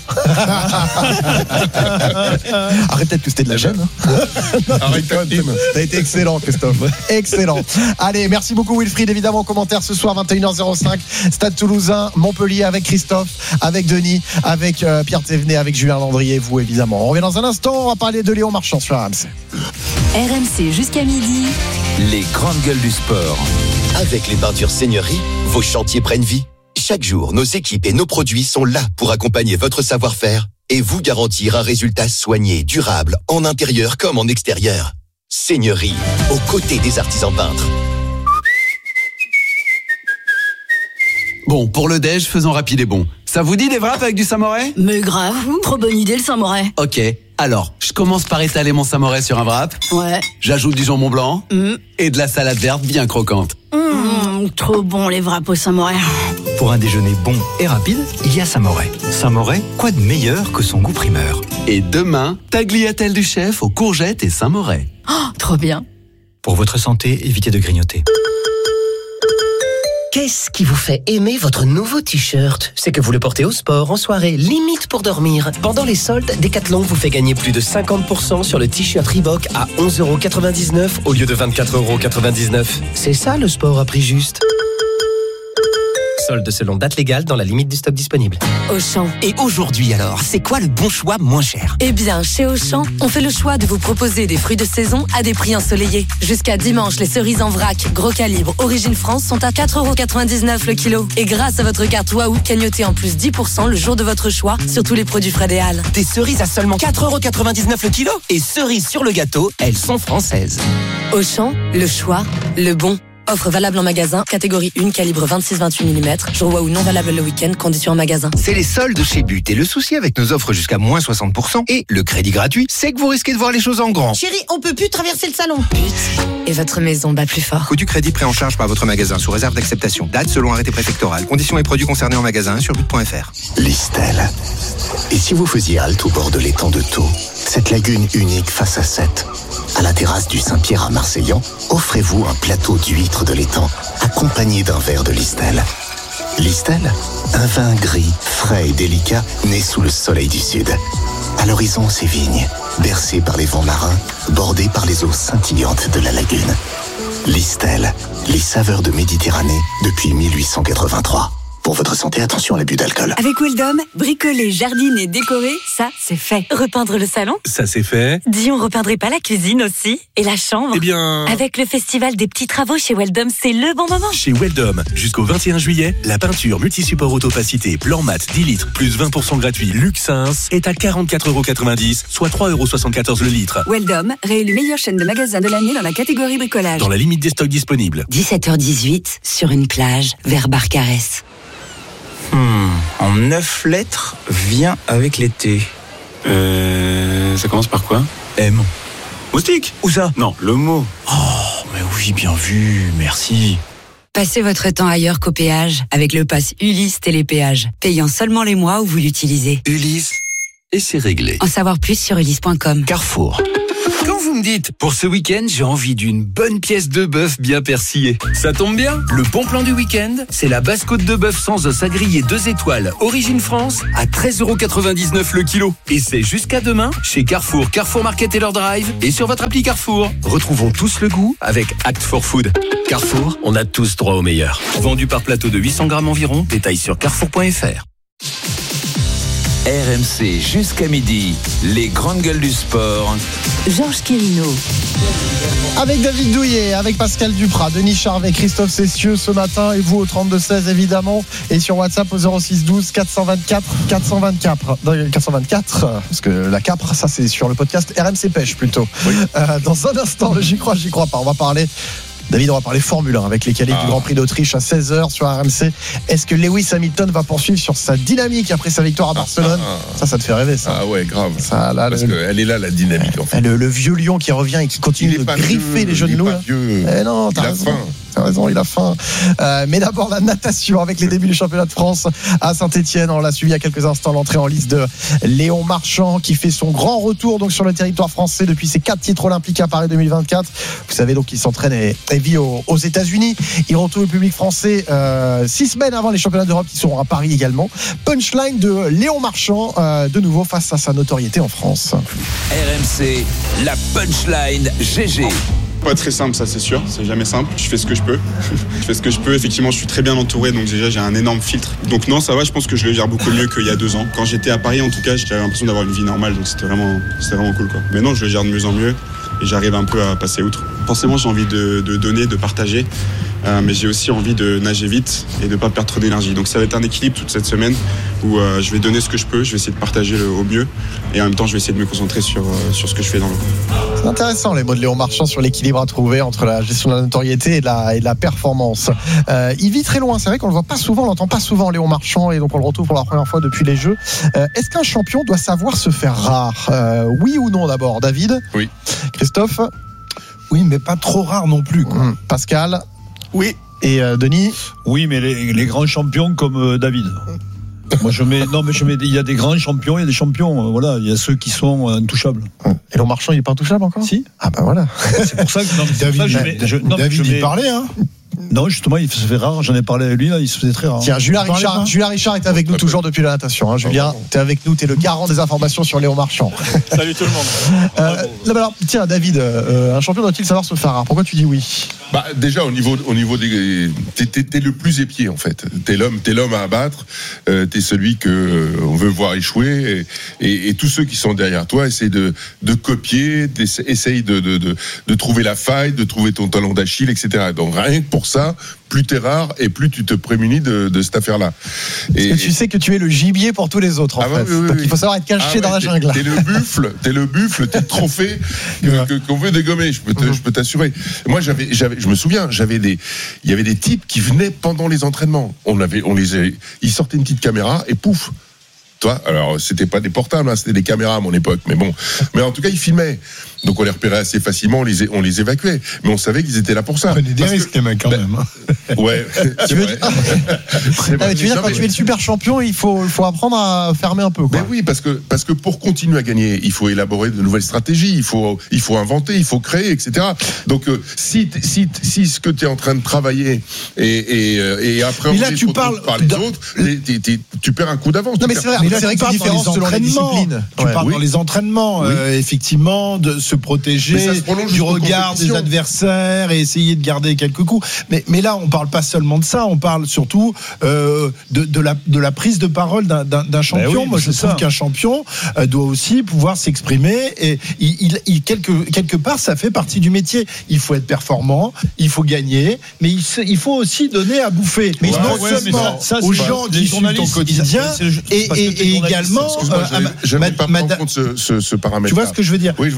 Arrête peut-être que c'était de la gêne. Arrête quand même. Ça a été excellent, Christophe. Excellent. Allez, merci beaucoup Wilfried. Évidemment, en commentaire ce soir, vingt et une heures zéro cinq. Stade Toulousain, Montpellier avec Christophe, avec Denis, avec euh, Pierre Thévenet, avec Julien Landry et vous évidemment. On revient dans un instant. On va parler de Léon Marchand sur R M C. R M C jusqu'à midi. Les grandes gueules du sport. Avec les peintures Seigneurie, vos chantiers prennent vie. Chaque jour, nos équipes et nos produits sont là pour accompagner votre savoir-faire et vous garantir un résultat soigné, durable, en intérieur comme en extérieur. Seigneurie, aux côtés des artisans peintres. Bon, pour le déj, faisons rapide et bon. Ça vous dit des wraps avec du samouraï ? Mais grave, trop bonne idée le samouraï. Ok, alors, je commence par étaler mon samouraï sur un wrap. Ouais. J'ajoute du jambon blanc mmh. et de la salade verte bien croquante. Mmh, trop bon les wraps au samouraï. Pour un déjeuner bon et rapide, il y a Samouraï. Samouraï, quoi de meilleur que son goût primeur ? Et demain, tagliatelle du chef aux courgettes et Saint-Moret. Oh, trop bien. Pour votre santé, évitez de grignoter. Qu'est-ce qui vous fait aimer votre nouveau t-shirt ? C'est que vous le portez au sport, en soirée, limite pour dormir. Pendant les soldes, Decathlon vous fait gagner plus de cinquante pour cent sur le t-shirt Reebok à onze euros quatre-vingt-dix-neuf au lieu de vingt-quatre euros quatre-vingt-dix-neuf. C'est ça le sport à prix juste. Solde selon date légale dans la limite du stock disponible. Auchan. Et aujourd'hui alors, c'est quoi le bon choix moins cher ? Eh bien, chez Auchan, on fait le choix de vous proposer des fruits de saison à des prix ensoleillés. Jusqu'à dimanche, les cerises en vrac, gros calibre, origine France sont à quatre euros quatre-vingt-dix-neuf le kilo. Et grâce à votre carte Waouh, cagnotez en plus dix pour cent le jour de votre choix sur tous les produits frais des Halles. Des cerises à seulement quatre euros quatre-vingt-dix-neuf le kilo. Et cerises sur le gâteau, elles sont françaises. Auchan, le choix, le bon. Offre valable en magasin, catégorie un, calibre vingt-six vingt-huit millimètres. Jour Waouh non valable le week-end, conditions en magasin. C'est les soldes chez But. Et le souci avec nos offres jusqu'à moins soixante pour cent et le crédit gratuit, c'est que vous risquez de voir les choses en grand. Chérie, on peut plus traverser le salon. But. Et votre maison bat plus fort. Coût du crédit pris en charge par votre magasin sous réserve d'acceptation. Date selon arrêté préfectoral. Conditions et produits concernés en magasin sur but point f r. Listel. Et si vous faisiez halte au bord de l'étang de Thau, cette lagune unique face à Sète, à la terrasse du Saint-Pierre à Marseillan, offrez-vous un plateau d'huîtres de l'étang, accompagné d'un verre de Listel. Listel, un vin gris, frais et délicat, né sous le soleil du Sud. À l'horizon, ses vignes, bercées par les vents marins, bordées par les eaux scintillantes de la lagune. Listel, les saveurs de Méditerranée depuis mille huit cent quatre-vingt-trois. Pour votre santé, attention à l'abus d'alcool. Avec Weldom, bricoler, jardiner, décorer, ça, c'est fait. Repeindre le salon ? Ça, c'est fait. Dis, on repeindrait pas la cuisine aussi ? Et la chambre ? Eh bien... Avec le festival des petits travaux chez Weldom, c'est le bon moment. Chez Weldom, jusqu'au vingt et un juillet, la peinture multi-support autopacité blanc mat dix litres plus vingt pour cent gratuit Luxins est à quarante-quatre euros quatre-vingt-dix, soit trois euros soixante-quatorze le litre. Weldom, réélu meilleure chaîne de magasins de l'année dans la catégorie bricolage. Dans la limite des stocks disponibles. dix-sept heures dix-huit, sur une plage, vers Barcarès. Hmm, en neuf lettres, vient avec l'été. Euh, ça commence par quoi ? M. Moustique. Où ça? Non, le mot. Oh, mais oui, bien vu, merci. Passez votre temps ailleurs qu'au péage avec le pass Ulysse Télépéage, payant seulement les mois où vous l'utilisez. Ulysse, et c'est réglé. En savoir plus sur ulysse point com. Carrefour. Quand vous me dites, pour ce week-end, j'ai envie d'une bonne pièce de bœuf bien persillée. Ça tombe bien, le bon plan du week-end, c'est la basse-côte de bœuf sans os à griller deux étoiles, Origine France, à treize euros quatre-vingt-dix-neuf le kilo. Et c'est jusqu'à demain, chez Carrefour, Carrefour Market et leur drive, et sur votre appli Carrefour. Retrouvons tous le goût avec Act for Food. Carrefour, on a tous droit au meilleur. Vendu par plateau de huit cents grammes environ, détail sur carrefour point f r. R M C jusqu'à midi, les grandes gueules du sport. Georges Quirino. Avec David Douillet, avec Pascal Duprat, Denis Charvet, Christophe Cessieux ce matin et vous au trente-deux seize évidemment et sur WhatsApp au zéro six douze quatre cent vingt-quatre quatre cent vingt-quatre quatre cent vingt-quatre parce que la capre ça c'est sur le podcast R M C Pêche plutôt. Oui. Euh, dans un instant, j'y crois, j'y crois pas. On va parler David, on va parler Formule un avec les qualifs ah. du Grand Prix d'Autriche à seize heures sur R M C. Est-ce que Lewis Hamilton va poursuivre sur sa dynamique après sa victoire à Barcelone? ah, ah, Ça, ça te fait rêver, ça. Ah ouais, grave. Ça, là, Parce le, qu'elle est là, la dynamique, en fait. Le, le vieux lion qui revient et qui continue de griffer vieux, les genoux. Eh non, il t'as a raison. faim. T'as raison, il a faim. Euh, mais d'abord la natation avec les débuts du championnat de France à Saint-Etienne. On l'a suivi il y a quelques instants, l'entrée en liste de Léon Marchand qui fait son grand retour donc sur le territoire français depuis ses quatre titres olympiques à Paris deux mille vingt-quatre. Vous savez donc qu'il s'entraîne et, et vit aux, aux États-Unis. Il retrouve le public français euh, six semaines avant les championnats d'Europe qui seront à Paris également. Punchline de Léon Marchand euh, de nouveau face à sa notoriété en France. R M C, la punchline G G. Pas très simple, ça c'est sûr, c'est jamais simple. Je fais ce que je peux. Je fais ce que je peux. Effectivement, je suis très bien entouré, donc déjà j'ai un énorme filtre. Donc non, ça va, je pense que je le gère beaucoup mieux qu'il y a deux ans. Quand j'étais à Paris, en tout cas, j'avais l'impression d'avoir une vie normale, donc c'était vraiment, c'était vraiment cool, quoi. Mais non, je le gère de mieux en mieux et j'arrive un peu à passer outre. Forcément, j'ai envie de, de donner, de partager, euh, mais j'ai aussi envie de nager vite et de pas perdre trop d'énergie. Donc ça va être un équilibre toute cette semaine où euh, je vais donner ce que je peux, je vais essayer de partager le, au mieux et en même temps, je vais essayer de me concentrer sur, euh, sur ce que je fais dans l'eau. C'est intéressant les mots de Léon Marchand sur l'équilibre à trouver entre la gestion de la notoriété et de la, et de la performance. Euh, il vit très loin, c'est vrai qu'on le voit pas souvent, on l'entend pas souvent Léon Marchand et donc on le retrouve pour la première fois depuis les Jeux. Euh, est-ce qu'un champion doit savoir se faire rare? euh, Oui ou non d'abord, David? Oui. Christophe? Oui, mais pas trop rare non plus, quoi. Mmh. Pascal? Oui. Et euh, Denis? Oui, mais les, les grands champions comme euh, David. Moi je mets non mais je mets il y a des grands champions, il y a des champions, euh, voilà, il y a ceux qui sont euh, intouchables. Et Léon Marchand il est pas intouchable encore? Si. Ah bah voilà. C'est pour ça que non, David, ça, je mets, je, non, David je mets, il parlait hein. Non, justement, il se fait rare. J'en ai parlé avec lui, là, il se faisait très rare. Tiens, Julien Richard, Julien Richard est avec nous toujours depuis la natation. Hein. Julien, t'es avec nous, t'es le garant des informations sur Léon Marchand. Salut tout le monde. Euh, non, alors, tiens, David, euh, un champion doit-il savoir se faire rare? Pourquoi tu dis oui? Bah, déjà, au niveau, au niveau des. T'es, t'es, t'es le plus épié, en fait. T'es l'homme, t'es l'homme à abattre. Euh, t'es celui que euh, on veut voir échouer. Et, et, et tous ceux qui sont derrière toi essayent de, de copier, essayent de, de, de, de trouver la faille, de trouver ton talon d'Achille, et cetera. Donc, rien que pour ça, plus t'es rare et plus tu te prémunis de, de cette affaire-là. Et parce que tu sais que tu es le gibier pour tous les autres, en ah fait. Oui, oui, Donc oui. il faut savoir être caché ah dans ouais, la t'es, jungle. T'es le buffle, t'es le buffle, t'es le trophée que, que, qu'on veut dégommer. Je peux, te, uh-huh. je peux t'assurer. Moi, j'avais, j'avais, je me souviens, j'avais des, il y avait des types qui venaient pendant les entraînements. On avait, on les, avait, ils sortaient une petite caméra et pouf. Toi, alors c'était pas des portables, hein, c'était des caméras à mon époque, mais bon. Mais en tout cas, ils filmaient. Donc on les repérait assez facilement, on les, on les évacuait. Mais on savait qu'ils étaient là pour ça. On prenait des risques, les mecs, quand ben, même. Hein. Ouais, tu veux dire, c'est vrai. Tu veux dire, quand tu es le super champion, il faut, il faut apprendre à fermer un peu, quoi. Ben oui, parce que, parce que pour continuer à gagner, il faut élaborer de nouvelles stratégies, il faut, il faut inventer, il faut créer, et cetera. Donc euh, si, si, si ce que tu es en train de travailler et, et, et après mais là, tu parles par les dans... autres, t'es, t'es, tu perds un coup d'avance. Non, mais c'est vrai, mais là, c'est vrai qu'il y a une différence selon les disciplines. Tu ouais. parles oui. dans les entraînements, oui. euh, effectivement, de se protéger du regard des adversaires et essayer de garder quelques coups. Mais, mais là, on parle pas seulement de ça, on parle surtout euh, de, de, la, de la prise de parole d'un, d'un, d'un champion. Ben oui, Moi, je trouve ça. qu'un champion euh, doit aussi pouvoir s'exprimer et il, il, il, quelque, quelque part, ça fait partie du métier. Il faut être performant, il faut gagner, mais il, il faut aussi donner à bouffer. Mais ouais, non ouais, seulement ça, ça, aux gens qui suivent ton quotidien et, et, et également... Euh, je n'avais pas pris en compte ce, ce, ce paramètre. Tu vois ce que je veux dire? Oui, je veux très bien.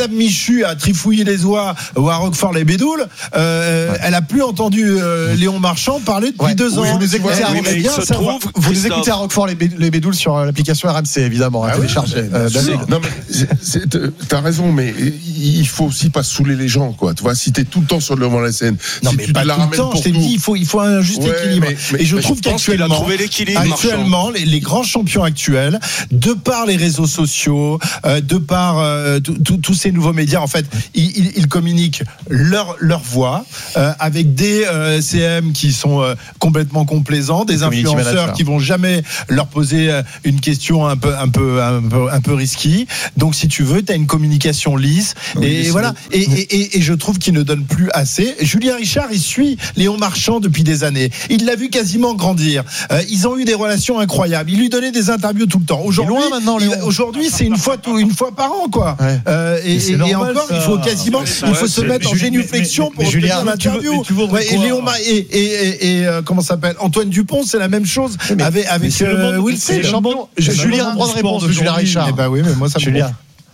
Madame Michu à Trifouilly-les-Oies ou à Roquefort-les-Bédoules, euh, ouais. elle a plus entendu euh, Léon Marchand parler depuis ouais. deux ans. Oui, vous nous écoutez, à, oui, bien, ça, trouve, vous nous écoutez à Roquefort-les-Bédoules sur l'application R M C, évidemment, à ah télécharger. Oui, euh, non mais t'as raison, mais il faut aussi pas saouler les gens, quoi. Tu vois, si t'es tout le temps sur le devant de la scène, non si mais tu pas te la tout ramènes le temps. pour Je t'ai dit, il faut il faut un juste ouais, équilibre. Mais, mais, et je trouve je qu'actuellement, actuellement, les, les grands champions actuels, de par les réseaux sociaux, euh, de par euh, tous ces nouveaux médias, en fait, ils, ils, ils communiquent leur leur voix euh, avec des euh, C M qui sont euh, complètement complaisants, des influenceurs qui vont jamais leur poser une question un peu un peu un peu, un peu risquée. Donc si tu veux, tu as une communication lisse oui, et voilà. Et, et, et, et je trouve qu'ils ne donnent plus assez. Julien Richard, il suit Léon Marchand depuis des années. Il l'a vu quasiment grandir. Euh, ils ont eu des relations incroyables. Il lui donnait des interviews tout le temps. Aujourd'hui, loin maintenant, il, aujourd'hui, c'est une fois tout, une fois par an, quoi. Ouais. Euh, et, et, normal, et encore, ça. il faut quasiment, il faut ouais, se mettre en génuflexion pour obtenir l'interview. Ouais, et Léon Mar- et, et, et, et euh, comment ça s'appelle Antoine Dupont, c'est la même chose mais, avec avec euh, Wilson. Julien, droit de réponse de Julien Richard. Eh ben oui, mais moi ça me Julien.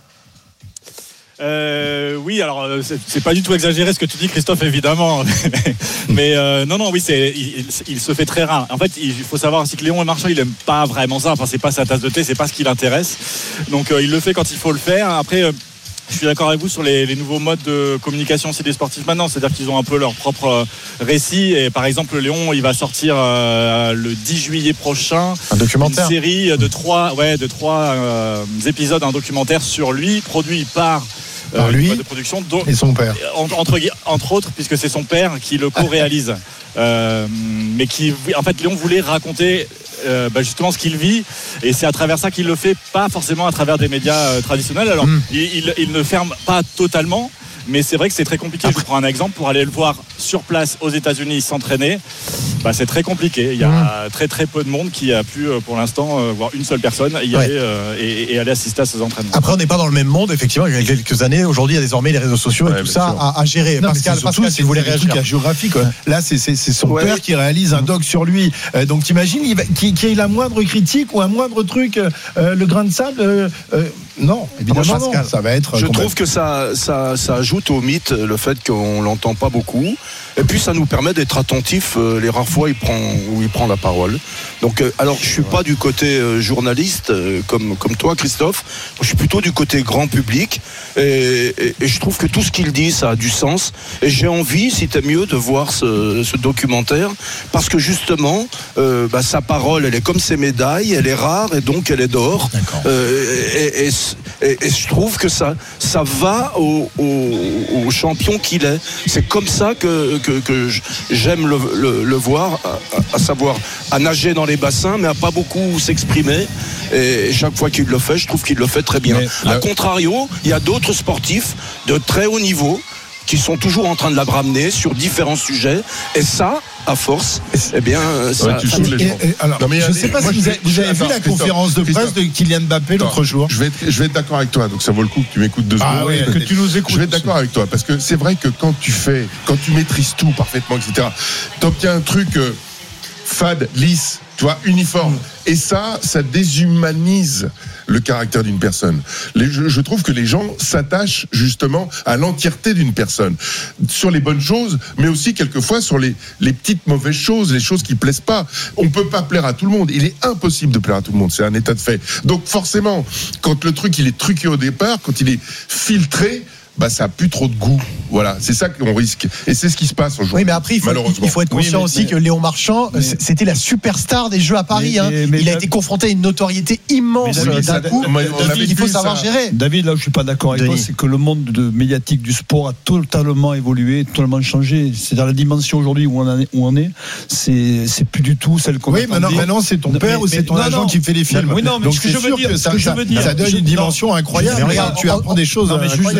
Euh, oui, alors c'est, c'est pas du tout exagéré ce que tu dis, Christophe, évidemment. Mais euh, non, non, oui, c'est, il, il se fait très rare. En fait, il faut savoir aussi que Léon Marchand, il aime pas vraiment ça. Enfin, c'est pas sa tasse de thé, c'est pas ce qui l'intéresse. Donc, euh, il le fait quand il faut le faire. Après. Euh, Je suis d'accord avec vous sur les, les nouveaux modes de communication aussi des sportifs maintenant, c'est-à-dire qu'ils ont un peu leur propre récit. Et par exemple, Léon, il va sortir euh, le dix juillet prochain un documentaire, une série de trois, ouais, de trois euh, épisodes, un documentaire sur lui, produit par. Par euh, lui de production, dont, et son père. Entre, entre autres, puisque c'est son père qui le co-réalise. euh, mais qui, en fait, Léon voulait raconter euh, bah justement ce qu'il vit, et c'est à travers ça qu'il le fait, pas forcément à travers des médias euh, traditionnels. Alors, mm. il, il, il ne ferme pas totalement. Mais c'est vrai que c'est très compliqué. Je prends un exemple, pour aller le voir sur place aux États-Unis s'entraîner, bah c'est très compliqué. Il y a mmh. très très peu de monde qui a pu pour l'instant voir une seule personne y aller ouais. euh, et, et aller assister à ces entraînements. Après, on n'est pas dans le même monde, effectivement. Il y a quelques années, aujourd'hui, il y a désormais les réseaux sociaux ouais, et tout ça à, à gérer. Non, Pascal, c'est surtout, Pascal, si vous voulez réagir. La géographie, quoi. Là, c'est, c'est, c'est son ouais. père qui réalise un doc sur lui. Euh, donc, t'imagines qu'il y ait la moindre critique ou un moindre truc, euh, le grain de sable. Euh, euh, Non, évidemment, non. Ça va être. Je trouve que ça, ça, ça ajoute au mythe le fait qu'on l'entend pas beaucoup. Et puis ça nous permet d'être attentifs euh, les rares fois il prend, où il prend la parole. Donc, euh, alors je suis pas du côté euh, journaliste euh, comme comme toi, Christophe. Je suis plutôt du côté grand public. Et, et, et je trouve que tout ce qu'il dit, ça a du sens. Et j'ai envie, si t'es mieux, de voir ce, ce documentaire, parce que justement, euh, bah, sa parole, elle est comme ses médailles, elle est rare et donc elle est d'or. Euh, et, et, et, et je trouve que ça, ça va au, au, au champion qu'il est. C'est comme ça que, que, que j'aime le, le, le voir, à, à savoir à nager dans les bassins, mais à pas beaucoup s'exprimer. Et chaque fois qu'il le fait, je trouve qu'il le fait très bien. A contrario, il y a d'autres sportifs de très haut niveau qui sont toujours en train de la ramener sur différents sujets, et ça, à force, eh bien, ça. Ouais, tu ça et, et, alors, non, mais je ne sais pas si vous avez, vous avez vu la conférence de presse de Kylian Mbappé l'autre non, jour. Je vais, être, je vais être d'accord avec toi, donc ça vaut le coup que tu m'écoutes deux ah secondes. Oui, que tu nous écoutes. Je vais être d'accord avec toi, parce que c'est vrai que quand tu fais, quand tu maîtrises tout parfaitement, et cetera, tu obtiens un truc euh, fade, lisse, tu vois, uniforme. Et ça, ça déshumanise le caractère d'une personne. Les, je, je trouve que les gens s'attachent justement à l'entièreté d'une personne, sur les bonnes choses, mais aussi quelquefois sur les, les petites mauvaises choses, les choses qui plaisent pas. On peut pas plaire à tout le monde. Il est impossible de plaire à tout le monde. C'est un état de fait. Donc forcément, quand le truc il est truqué au départ, quand il est filtré, bah ça a plus trop de goût. Voilà, c'est ça qu'on risque. Et c'est ce qui se passe aujourd'hui. Oui, mais après, il faut, il faut être conscient oui, mais, aussi mais, que Léon Marchand, mais, c'était la superstar des Jeux à Paris. Mais, hein. mais, mais, il a été confronté à une notoriété immense David, d'un coup. David, il faut savoir ça. gérer. David, là où je suis pas d'accord avec Denis. toi, c'est que le monde de médiatique du sport a totalement évolué, totalement changé. C'est-à-dire la dimension aujourd'hui où on est, où on est, c'est, c'est plus du tout celle qu'on. Oui, maintenant, maintenant, c'est ton père ou c'est ton agent qui fait les films. Oui, non, mais donc ce que je veux dire, ça donne une dimension incroyable. Regarde, tu apprends des choses incroyables.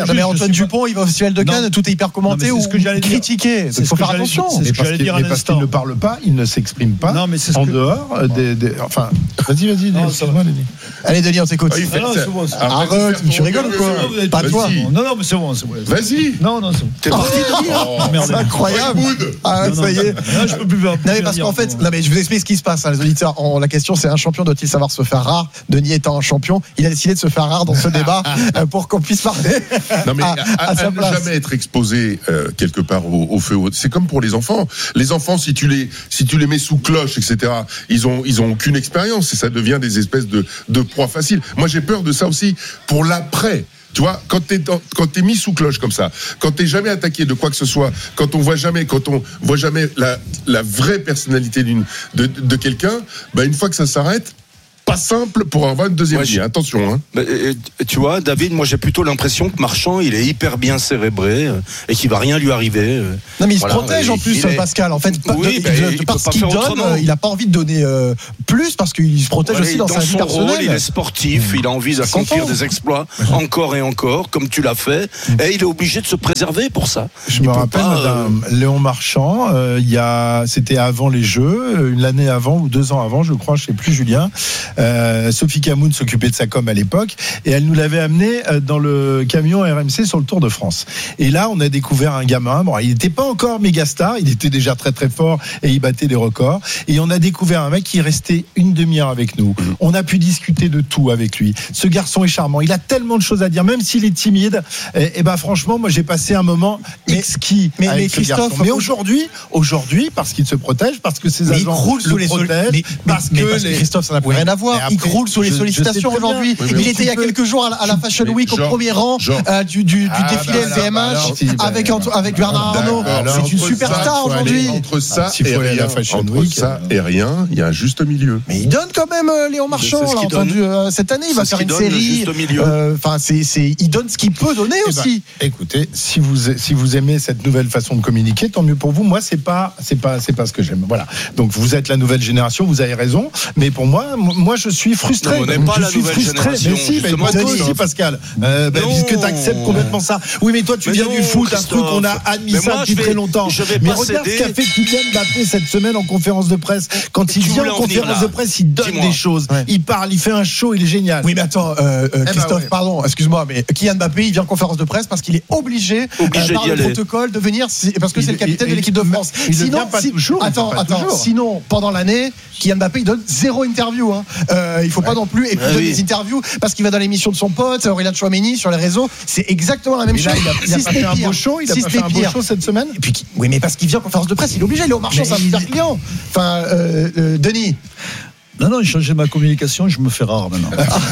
Antoine Dupont, il va au Festival de Cannes, tout est hyper commenté ou critiqué. Il faut faire attention. C'est ce que j'allais dire à Mais parce qu'il ne parle pas, il ne s'exprime pas. Non, mais c'est ce en que- dehors des, des- enfin, vas-y, vas-y. Non, Denis, ça excuse-moi, Denis. Allez, Denis, on t'écoute. Ah, il fait Non, ça. c'est bon, c'est bon. Arrête de Arrête, faire tu ton- rigoles ou quoi Vous êtes Pas pas toi. dit. Non, non, mais c'est bon, c'est bon. Vas-y. Non, non, c'est bon. T'es parti de dire. Oh, Merde. C'est incroyable. Ah, Non, non, ça y est. non, je peux plus faire. Non mais parce qu'en fait, non mais je vous explique ce qui se passe, hein, les auditeurs. On- la question c'est un champion doit-il savoir se faire rare? Denis étant un champion, il a décidé de se faire rare dans ce débat euh, pour qu'on puisse parler Non mais à, à, à à sa ne place. jamais être exposé euh, quelque part au, au feu. C'est comme pour les enfants. Les enfants, si tu les si tu les mets sous cloche, et cetera. Ils ont ils ont aucune expérience et ça devient des espèces de de proies faciles. Moi j'ai peur de ça aussi pour l'après. Tu vois, quand t'es dans- quand t'es mis sous cloche comme ça, quand t'es jamais attaqué de quoi que ce soit, quand on voit jamais, quand on voit jamais la la vraie personnalité d'une de, de quelqu'un, bah une fois que ça s'arrête, pas simple pour avoir une deuxième Moi, vie. je- Attention, hein. Mais, euh, tu vois, David, moi j'ai plutôt l'impression que Marchand, il est hyper bien cérébré euh, et qu'il va rien lui arriver. euh. Non mais il Voilà, se protège en il- plus il est- Pascal. En fait, pas- Oui, de- ben, de- il peut parce pas qu'il faire donne, autrement. euh, il a pas envie de donner euh, plus parce qu'il se protège Voilà, aussi dans, dans sa vie son personnelle. rôle, il est sportif, il a envie d'accomplir content. des exploits encore et encore, comme tu l'as fait, et il est obligé de se préserver pour ça. Je Il me peut rappelle, pas, madame Léon Marchand, euh, il y a, c'était avant les Jeux, euh, l'année avant ou deux ans avant, je crois, je sais plus, Julien. Euh, Sophie Camoun s'occupait de sa com à l'époque, et elle nous l'avait amené euh, dans le camion R M C sur le Tour de France. Et là, on a découvert un gamin. Bon, il n'était pas encore méga star, il était déjà très très fort et il battait des records. Et on a découvert un mec qui restait une demi-heure avec nous. On a pu discuter de tout avec lui. Ce garçon est charmant. Il a tellement de choses à dire, même s'il est timide. Et, et ben franchement, moi j'ai passé un moment exquis mais- avec mais ce Christophe, garçon. Mais aujourd'hui, aujourd'hui, parce qu'il se protège, parce que ses Mais il agents croule sous le les sol- protègent, mais- parce mais que parce que les- Christophe, ça n'a plus Oui. rien à voir. Mais Il après, croule sous les je- je sais sollicitations très bien. aujourd'hui. Oui, mais Il était il y a tu peux- quelques jours à la, à la Fashion mais Week au genre- premier rang genre- euh, du, du, du Ah, défilé bah, L V M bah, H alors, si, bah, avec, Anto- avec Bernard D'accord. Arnault. Alors, C'est une entre superstar ça, faut aujourd'hui. aller Entre ça Ah, s'il et faut aller à la rien, Fashion entre Week, ça euh, et rien, il y a un juste milieu. Mais il donne quand même euh, Léon Marchand. C'est ce On l'a qu'il entendu donne. euh, cette année. Il va C'est ce faire une qu'il donne, le série. juste milieu. Euh, Enfin, c'est, c'est, il donne ce qu'il peut donner Eh ben, aussi. écoutez, si vous si vous aimez cette nouvelle façon de communiquer, tant mieux pour vous. Moi, c'est pas c'est pas c'est pas ce que j'aime. Voilà. Donc vous êtes la nouvelle génération, vous avez raison. Mais pour moi, m- moi je suis frustré. Non, on n'est pas je la suis nouvelle frustré. génération, Mais si, mais justement, toi Christophe. aussi, Pascal. Euh, bah, Non. puisque tu acceptes complètement ça. Oui, mais toi tu Mais viens non, du foot, un Christophe. truc qu'on a admis Mais ça moi, depuis je vais- très longtemps. je vais mais pas regarde céder. ce qu'a fait Kylian Mbappé cette semaine en conférence de presse. Quand il Tu vient voulais en en venir conférence là. de presse, il donne Dis-moi. des choses. Ouais. Il parle, il fait un show, il est génial. Oui, mais attends, euh, euh, ben Christophe, ouais. pardon, excuse-moi, mais Kylian Mbappé, il vient en conférence de presse parce qu'il est obligé, Obligé par d'y le aller. protocole, de venir, si- parce que Il- c'est le capitaine il- de l'équipe de il- France. il ne Sinon, vient pas si- toujours, il attends, vient pas attends, toujours. sinon, pendant l'année, Kylian Mbappé, il donne zéro interview. Hein. Euh, il faut pas non plus et puis Ouais, donner oui. des interviews parce qu'il va dans l'émission de son pote, Aurélien Chouameni, sur les réseaux. C'est exactement la même Mais chose. là, il a, il a Si pas ce fait n'est un pire. beau show, il a Si pas ce fait n'est un beau pire. show cette semaine. Et puis, oui, mais parce qu'il vient en conférence de presse, il est obligé. Léon Marchand, Mais c'est un il- super client. Enfin, euh, euh, Denis. Non, non, j'ai changé ma communication, je me fais rare maintenant.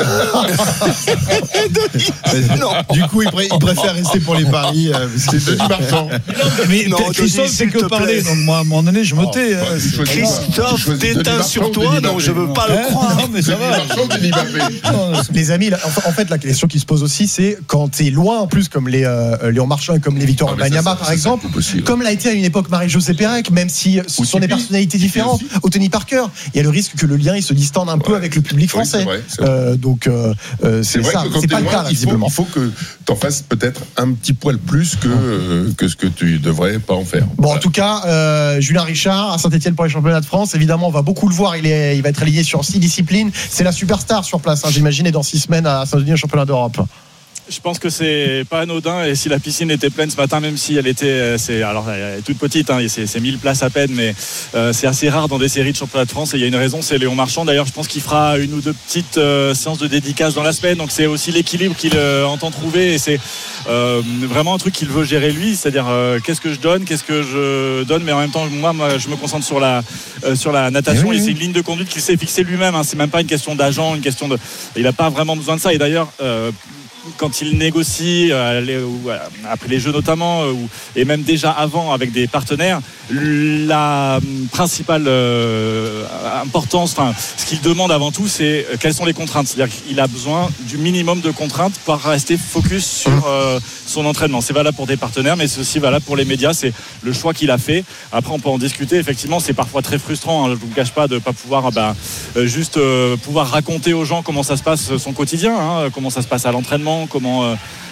Du coup, il, pré- il préfère rester pour les paris. euh, parce que- C'est Denis Marchand. Mais Non, Christophe, Denis, c'est s'il que te parler, plaît. donc moi, à un moment donné, je me tais. hein. Tu choisis- tu Christophe, choisis Denis t'éteins Marchand sur ou toi, Denis non, je veux Mbappé pas le Hein croire. Non, mais ça Denis va. Marchand, Denis Mbappé. Non, Les amis, là, en fait, la question qui se pose aussi, c'est quand t'es loin, en plus, comme les euh, Léon Marchand et comme les Victor Ah, mais ça, Wembanyama, ça, par ça, exemple, c'est possible. comme l'a été à une époque Marie-Josée Pérec, même si ce Ou sont des Tipeee. personnalités différentes, Tipeee aussi. ou Tony Parker, il y a le risque que le lien il se distende un peu Ouais. avec le public Oui, français. c'est vrai, c'est vrai. Euh, donc, euh, euh, C'est c'est vrai ça. que quand C'est t'es pas le loin, cas, là, il faut, visiblement. il faut que t'en fasses peut-être un petit poil plus que, euh, que ce que tu devrais pas en faire. Bon, en Voilà. tout cas, euh, Julien Richard à Saint-Etienne pour les championnats de France. Évidemment, on va beaucoup le voir. Il, est, il va être aligné sur six disciplines. C'est la superstar sur place, hein, j'imagine, et dans six semaines à Saint-Denis au championnat d'Europe. Je pense que c'est pas anodin et si la piscine était pleine ce matin, même si elle était, euh, c'est alors elle est toute petite, hein, et c'est, c'est mille places à peine, mais euh, c'est assez rare dans des séries de championnat de France et il y a une raison, c'est Léon Marchand. D'ailleurs, je pense qu'il fera une ou deux petites euh, séances de dédicace dans la semaine, donc c'est aussi l'équilibre qu'il euh, entend trouver et c'est euh, vraiment un truc qu'il veut gérer lui, c'est-à-dire euh, qu'est-ce que je donne, qu'est-ce que je donne, mais en même temps moi, moi je me concentre sur la euh, sur la natation oui, et oui. c'est une ligne de conduite qu'il s'est fixée lui-même. Hein, c'est même pas une question d'agent, une question de, il a pas vraiment besoin de ça et d'ailleurs. Euh, quand il négocie euh, les, ou, euh, après les Jeux notamment euh, ou, et même déjà avant avec des partenaires, la euh, principale euh, importance, enfin ce qu'il demande avant tout, c'est euh, quelles sont les contraintes. C'est-à-dire qu'il a besoin du minimum de contraintes pour rester focus sur euh, son entraînement. C'est valable pour des partenaires, mais c'est aussi valable pour les médias. C'est le choix qu'il a fait. Après, on peut en discuter. Effectivement, c'est parfois très frustrant. Hein, je vous cache pas de pas pouvoir bah, euh, juste euh, pouvoir raconter aux gens comment ça se passe son quotidien, hein, comment ça se passe à l'entraînement, comment euh,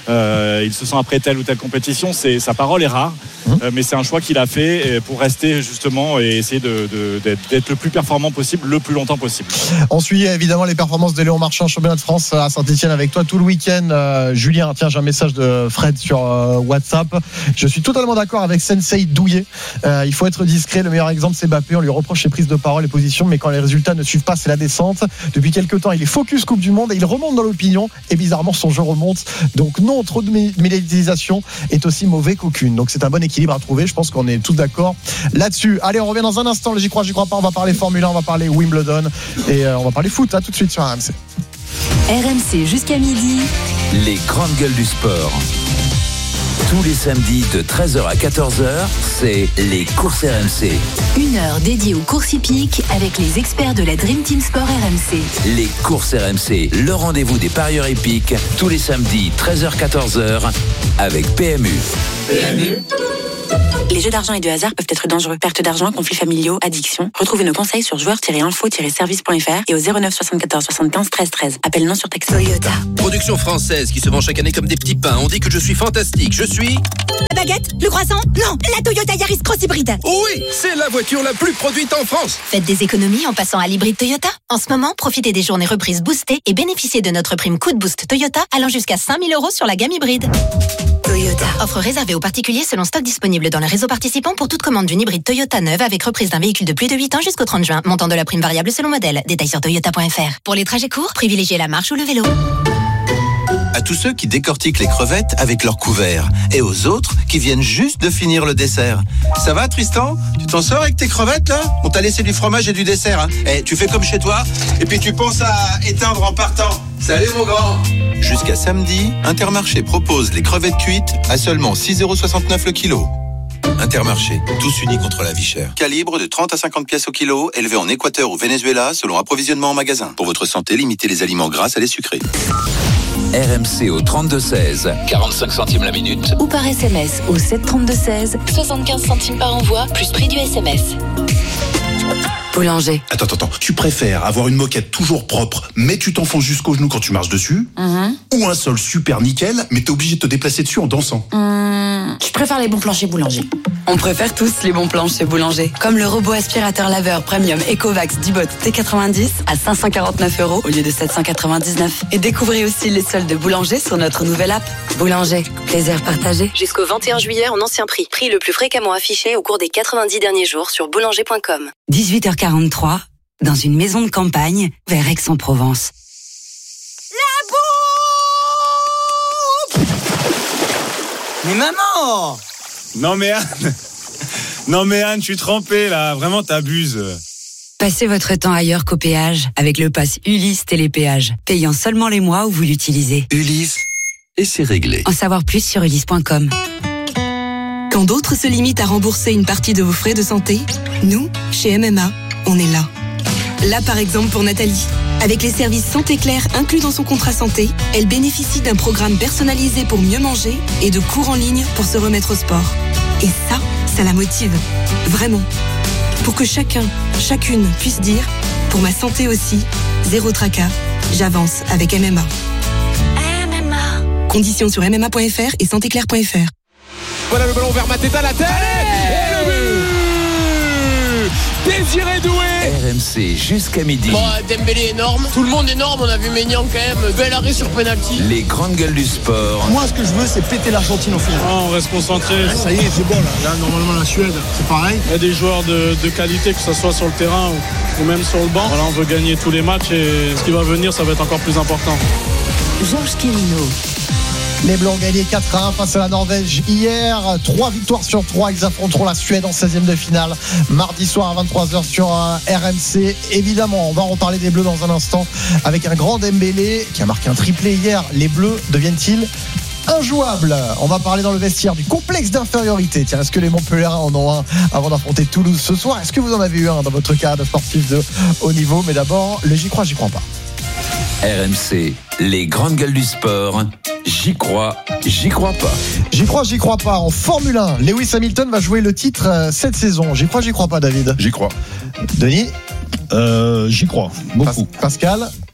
euh, il se sent après telle ou telle compétition. C'est, sa parole est rare, mmh. euh, mais c'est un choix qu'il a fait pour rester justement et essayer de, de, d'être, d'être le plus performant possible, le plus longtemps possible. On suit évidemment les performances de Léon Marchand, championnat de France à Saint-Etienne avec toi tout le week-end. Euh, Julien, tiens, j'ai un message de Fred sur euh, WhatsApp. Je suis totalement d'accord avec Sensei Douillet. Euh, il faut être discret. Le meilleur exemple, c'est Mbappé. On lui reproche ses prises de parole et positions, mais quand les résultats ne suivent pas, c'est la descente. Depuis quelques temps, il est focus Coupe du Monde et il remonte dans l'opinion. Et bizarrement, son jeu remonte. Donc non, trop de médiatisation est aussi mauvais qu'aucune. Donc c'est un bon équilibre à trouver. Je pense qu'on est tous d'accord là-dessus. Allez, on revient dans un instant. Le J'y crois, j'y crois pas. On va parler Formule un, on va parler Wimbledon et euh, on va parler foot. À tout de suite sur R M C. R M C jusqu'à midi. Les grandes gueules du sport. Tous les samedis de treize heures à quatorze heures, c'est les courses R M C. Une heure dédiée aux courses hippiques avec les experts de la Dream Team Sport R M C. Les courses R M C, le rendez-vous des parieurs hippiques, tous les samedis treize heures à quatorze heures avec P M U. P M U. Les jeux d'argent et de hasard peuvent être dangereux. Perte d'argent, conflits familiaux, addiction. Retrouvez nos conseils sur joueurs tiret info tiret service point f r et au zéro neuf soixante-quatorze soixante-quinze treize treize. Appel non surtaxé. Toyota. Production française qui se vend chaque année comme des petits pains. On dit que je suis fantastique. Je suis... La baguette? Le croissant? Non, la Toyota Yaris Cross Hybride. Oui, c'est la voiture la plus produite en France. Faites des économies en passant à l'hybride Toyota. En ce moment, profitez des journées reprises boostées et bénéficiez de notre prime coup de boost Toyota allant jusqu'à cinq mille euros sur la gamme hybride. Toyota. Offre réservée aux particuliers selon stock disponible dans le réseau participant pour toute commande d'une hybride Toyota neuve avec reprise d'un véhicule de plus de huit ans jusqu'au trente juin. Montant de la prime variable selon modèle. Détails sur toyota point f r. Pour les trajets courts, privilégiez la marche ou le vélo. À tous ceux qui décortiquent les crevettes avec leur couvert et aux autres qui viennent juste de finir le dessert. Ça va Tristan? Tu t'en sors avec tes crevettes là? On t'a laissé du fromage et du dessert hein. Eh, tu fais comme chez toi et puis tu penses à éteindre en partant. Salut mon grand. Jusqu'à samedi, Intermarché propose les crevettes cuites à seulement six euros soixante-neuf le kilo. Intermarché, tous unis contre la vie chère. Calibre de trente à cinquante pièces au kilo, élevé en Équateur ou Venezuela selon approvisionnement en magasin. Pour votre santé, limitez les aliments gras à les sucrés. R M C au trente-deux seize, quarante-cinq centimes la minute. Ou par S M S au sept trente-deux seize, soixante-quinze centimes par envoi, plus prix du S M S. Boulanger. Attends, attends, attends. Tu préfères avoir une moquette toujours propre, mais tu t'enfonces jusqu'au genou quand tu marches dessus, mm-hmm. ou un sol super nickel, mais t'es obligé de te déplacer dessus en dansant? Mmh, je préfère les bons plans chez Boulanger. On préfère tous les bons plans chez Boulanger. Comme le robot aspirateur laveur premium Ecovacs Dibot T quatre-vingt-dix à cinq cent quarante-neuf euros au lieu de sept cent quatre-vingt-dix-neuf. Et découvrez aussi les soldes de Boulanger sur notre nouvelle app. Boulanger, plaisir partagé. Jusqu'au vingt et un juillet en ancien prix. Prix le plus fréquemment affiché au cours des quatre-vingt-dix derniers jours sur boulanger point com. dix-huit heures quarante-trois, dans une maison de campagne vers Aix-en-Provence. La bouffe! Mais maman! Non mais Anne, non mais Anne, je suis trempé là, vraiment t'abuses. Passez votre temps ailleurs qu'au péage avec le pass Ulysse Télépéage, payant seulement les mois où vous l'utilisez. Ulysse, et c'est réglé. En savoir plus sur ulysse point com. Quand d'autres se limitent à rembourser une partie de vos frais de santé, nous, chez M M A, on est là. Là par exemple pour Nathalie. Avec les services Santé Claire inclus dans son contrat santé, elle bénéficie d'un programme personnalisé pour mieux manger et de cours en ligne pour se remettre au sport. Et ça, ça la motive. Vraiment. Pour que chacun, chacune puisse dire, pour ma santé aussi, zéro tracas, j'avance avec M M A. M M A. Conditions sur m m a point f r et santé claire point f r. Voilà le ballon vers Mateta, la tête. Et le but Désiré Doué. R M C jusqu'à midi. Bon, Dembélé énorme. Tout le monde énorme. On a vu Maignan quand même. Bel arrêt sur penalty. Les grandes gueules du sport. Moi, ce que je veux, c'est péter l'Argentine au final. Ah, on reste concentré. Ça y est, c'est bon là. Là, normalement, la Suède, c'est pareil. Il y a des joueurs de, de qualité, que ce soit sur le terrain ou, ou même sur le banc. Voilà, on veut gagner tous les matchs et ce qui va venir, ça va être encore plus important. Georges Quérino. Les Bleus ont gagné quatre à un face à la Norvège hier. Trois victoires sur trois. Ils affronteront la Suède en seizième de finale mardi soir à vingt-trois heures sur R M C. Évidemment, on va en reparler des Bleus dans un instant avec un grand Dembélé qui a marqué un triplé hier. Les Bleus deviennent-ils injouables? On va parler dans le vestiaire du complexe d'infériorité. Tiens, est-ce que les Montpelliérains en ont un avant d'affronter Toulouse ce soir? Est-ce que vous en avez eu un dans votre cadre sportif de haut niveau? Mais d'abord, le j'y crois, j'y crois pas. R M C, les grandes gueules du sport. J'y crois, j'y crois pas. J'y crois, j'y crois pas. En Formule un, Lewis Hamilton va jouer le titre euh, cette saison. J'y crois, j'y crois pas, David. J'y crois. Denis euh, J'y crois, beaucoup. Pas- Pascal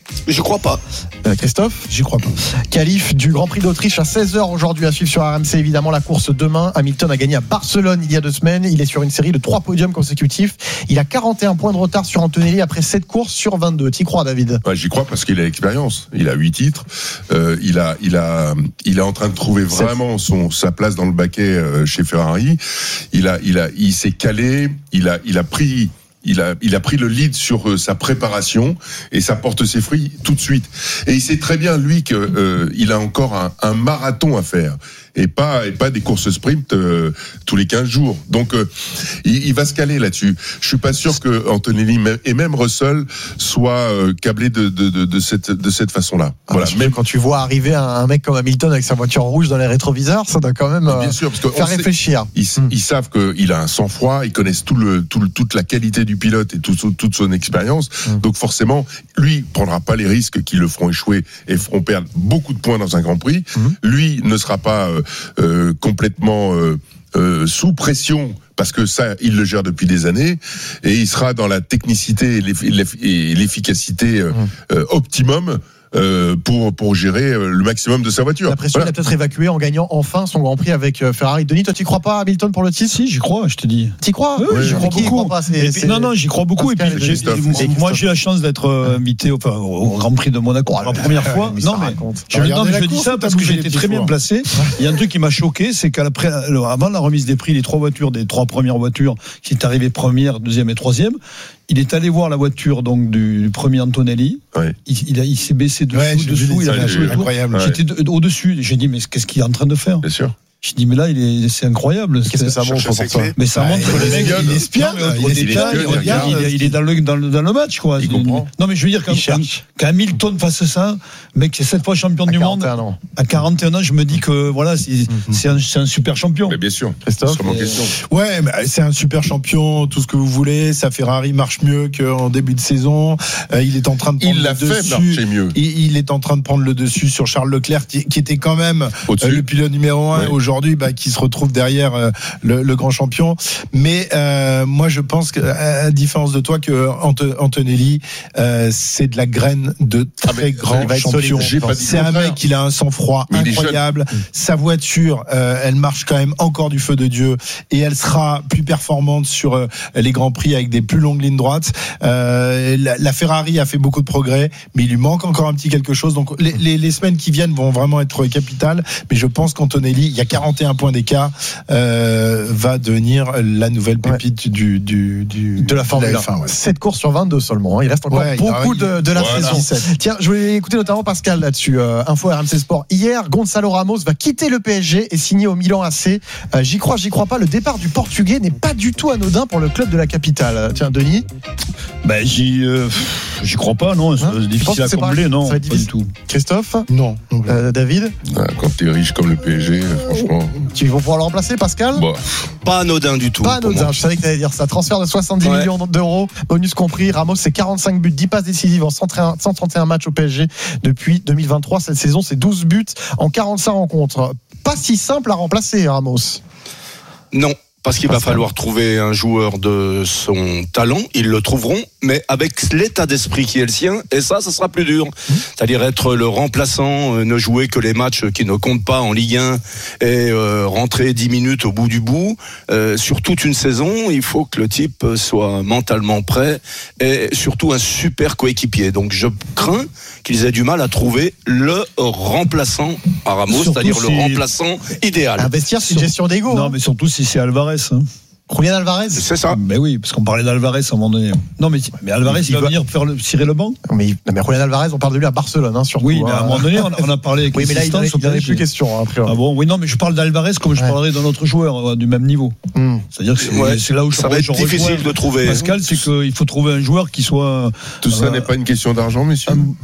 Je crois pas. Euh, Christophe, j'y crois pas. Qualif du Grand Prix d'Autriche à seize heures aujourd'hui à suivre sur R M C. Évidemment, la course demain. Hamilton a gagné à Barcelone il y a deux semaines. Il est sur une série de trois podiums consécutifs. Il a quarante et un points de retard sur Antonelli après sept courses sur vingt-deux. T'y crois, David? Ouais, j'y crois parce qu'il a l'expérience. Il a huit titres. Euh, il a, il a, il est en train de trouver vraiment son sa place dans le baquet euh, chez Ferrari. Il a, il a, il s'est calé. Il a, il a pris. Il a, il a pris le lead sur euh, sa préparation et ça porte ses fruits tout de suite. Et il sait très bien, lui, qu'il euh, a encore un, un marathon à faire et pas, et pas des courses sprint euh, tous les quinze jours. Donc, euh, il, il va se caler là-dessus. Je suis pas sûr que Antonelli et même Russell soient euh, câblés de, de, de, de cette, de cette façon-là. Ah, voilà. Même quand tu vois arriver un, un mec comme Hamilton avec sa voiture rouge dans les rétroviseurs, ça doit quand même euh, bien sûr, parce que faire réfléchir. Ils, hum. ils savent qu'il a un sang-froid, ils connaissent tout le, tout le, toute la qualité du pilote et tout, toute son expérience. Hum. Donc forcément, lui prendra pas les risques qui le feront échouer et feront perdre beaucoup de points dans un Grand Prix. Hum. Lui ne sera pas euh, euh, complètement euh, euh, sous pression. Parce que ça, il le gère depuis des années, et il sera dans la technicité et l'efficacité euh, euh, optimum euh, pour pour gérer le maximum de sa voiture. La pression, voilà. Il a peut-être évacué en gagnant enfin son Grand Prix avec Ferrari. Denis, toi, tu crois pas à Hamilton pour le titre? Si, j'y crois, je te dis. T'y crois? Oui, oui, j'y crois beaucoup. Croit pas, c'est, puis, non, non, j'y crois beaucoup. Et puis, j'ai, moi, j'ai la chance d'être invité enfin, au Grand Prix de Monaco pour la première fois. Mais non, mais je, non, mais je dis ça parce que j'ai été très bien placé. Il y a un truc qui m'a choqué, c'est qu'après, avant la remise des prix, les trois voitures, des trois premières voitures, qui est arrivé première, deuxième et troisième, il est allé voir la voiture donc du premier Antonelli. Ouais. Il, il, a, il s'est baissé dessous, ouais, dessous. Il a lâché le tour. J'étais de, au-dessus. J'ai dit mais qu'est-ce qu'il est en train de faire? Bien sûr. Je dis mais là il est, c'est incroyable. Qu'est-ce que ça montre pour ça? Mais ça montre que le mec il espionne. Il est dans le dans le dans le match quoi. Il comprend. Non mais je veux dire quand quand Hamilton fasse ça, mec qui est sept fois champion du monde à quarante et un ans, je me dis que voilà c'est c'est un c'est un super champion. Mais bien sûr. Christophe. Ouais, c'est un super champion, tout ce que vous voulez. Sa Ferrari marche mieux qu'en début de saison. Il est en train de prendre il l'a le fait dessus. marcher mieux. Il est en train de prendre le dessus sur Charles Leclerc qui était quand même le pilote numéro un aujourd'hui. Aujourd'hui, bah, qui se retrouve derrière euh, le, le grand champion. Mais euh, moi, je pense que, à différence de toi, que Ante- Antonelli, euh, c'est de la graine de très ah, grand champion. C'est un mec, il a un sang-froid mais incroyable. Sa voiture, euh, elle marche quand même encore du feu de Dieu, et elle sera plus performante sur euh, les grands prix avec des plus longues lignes droites. Euh, la, la Ferrari a fait beaucoup de progrès, mais il lui manque encore un petit quelque chose. Donc les, les, les semaines qui viennent vont vraiment être capitales. Mais je pense qu'Antonelli, il y a quarante et un points d'écart, euh, va devenir la nouvelle pépite ouais. du, du, du de la Formule un. Ouais. sept courses sur vingt-deux seulement. Hein. Il reste encore ouais, beaucoup de, de la voilà. saison. Tiens, je voulais écouter notamment Pascal là-dessus. Euh, Info R M C Sport. Hier, Gonçalo Ramos va quitter le P S G et signer au Milan A C. Euh, j'y crois, j'y crois pas. Le départ du Portugais n'est pas du tout anodin pour le club de la capitale. Tiens, Denis. Ben j'y, euh, j'y crois pas, non. C'est hein difficile à combler, non. Pas du tout. Christophe. Non. Euh, David. Ah, quand t'es riche comme le P S G, franchement. Tu vas pouvoir le remplacer, Pascal? Bah. Pas anodin du tout. Pas anodin, je savais que tu allais dire ça. Transfert de soixante-dix ouais. millions d'euros, bonus compris. Ramos, c'est quarante-cinq buts, dix passes décisives en cent trente et un matchs au P S G depuis deux mille vingt-trois. Cette saison, c'est douze buts en quarante-cinq rencontres. Pas si simple à remplacer, Ramos. Non. Parce qu'il va falloir trouver un joueur de son talent, ils le trouveront, mais avec l'état d'esprit qui est le sien, et ça, ça sera plus dur. Mmh. C'est-à-dire être le remplaçant, euh, ne jouer que les matchs qui ne comptent pas en Ligue un et euh, rentrer dix minutes au bout du bout. Euh, sur toute une saison, il faut que le type soit mentalement prêt et surtout un super coéquipier. Donc je crains qu'ils aient du mal à trouver le remplaçant à Ramos, surtout c'est-à-dire si... le remplaçant idéal. Investir, c'est une gestion d'ego. Non, hein. mais surtout si c'est Alvarez. Hein. Julian Alvarez. C'est ça. Mais oui, parce qu'on parlait d'Alvarez à un moment donné. Non, mais, mais Alvarez, il, il va, va venir faire le, cirer le banc. Mais, non, mais Julian Alvarez, on parle de lui à Barcelone, hein, surtout. Oui, mais à un moment donné, on, on a parlé avec oui, mais là, il n'en est plus question. Hein, ah bon, oui, non, mais je parle d'Alvarez comme je ouais. parlerais d'un autre joueur euh, du même niveau. Mm. C'est-à-dire que c'est, ouais, c'est là où je ça va être difficile de trouver. Pascal, c'est qu'il faut trouver un joueur qui soit. Tout ça euh, n'est pas une question d'argent, messieurs. Euh,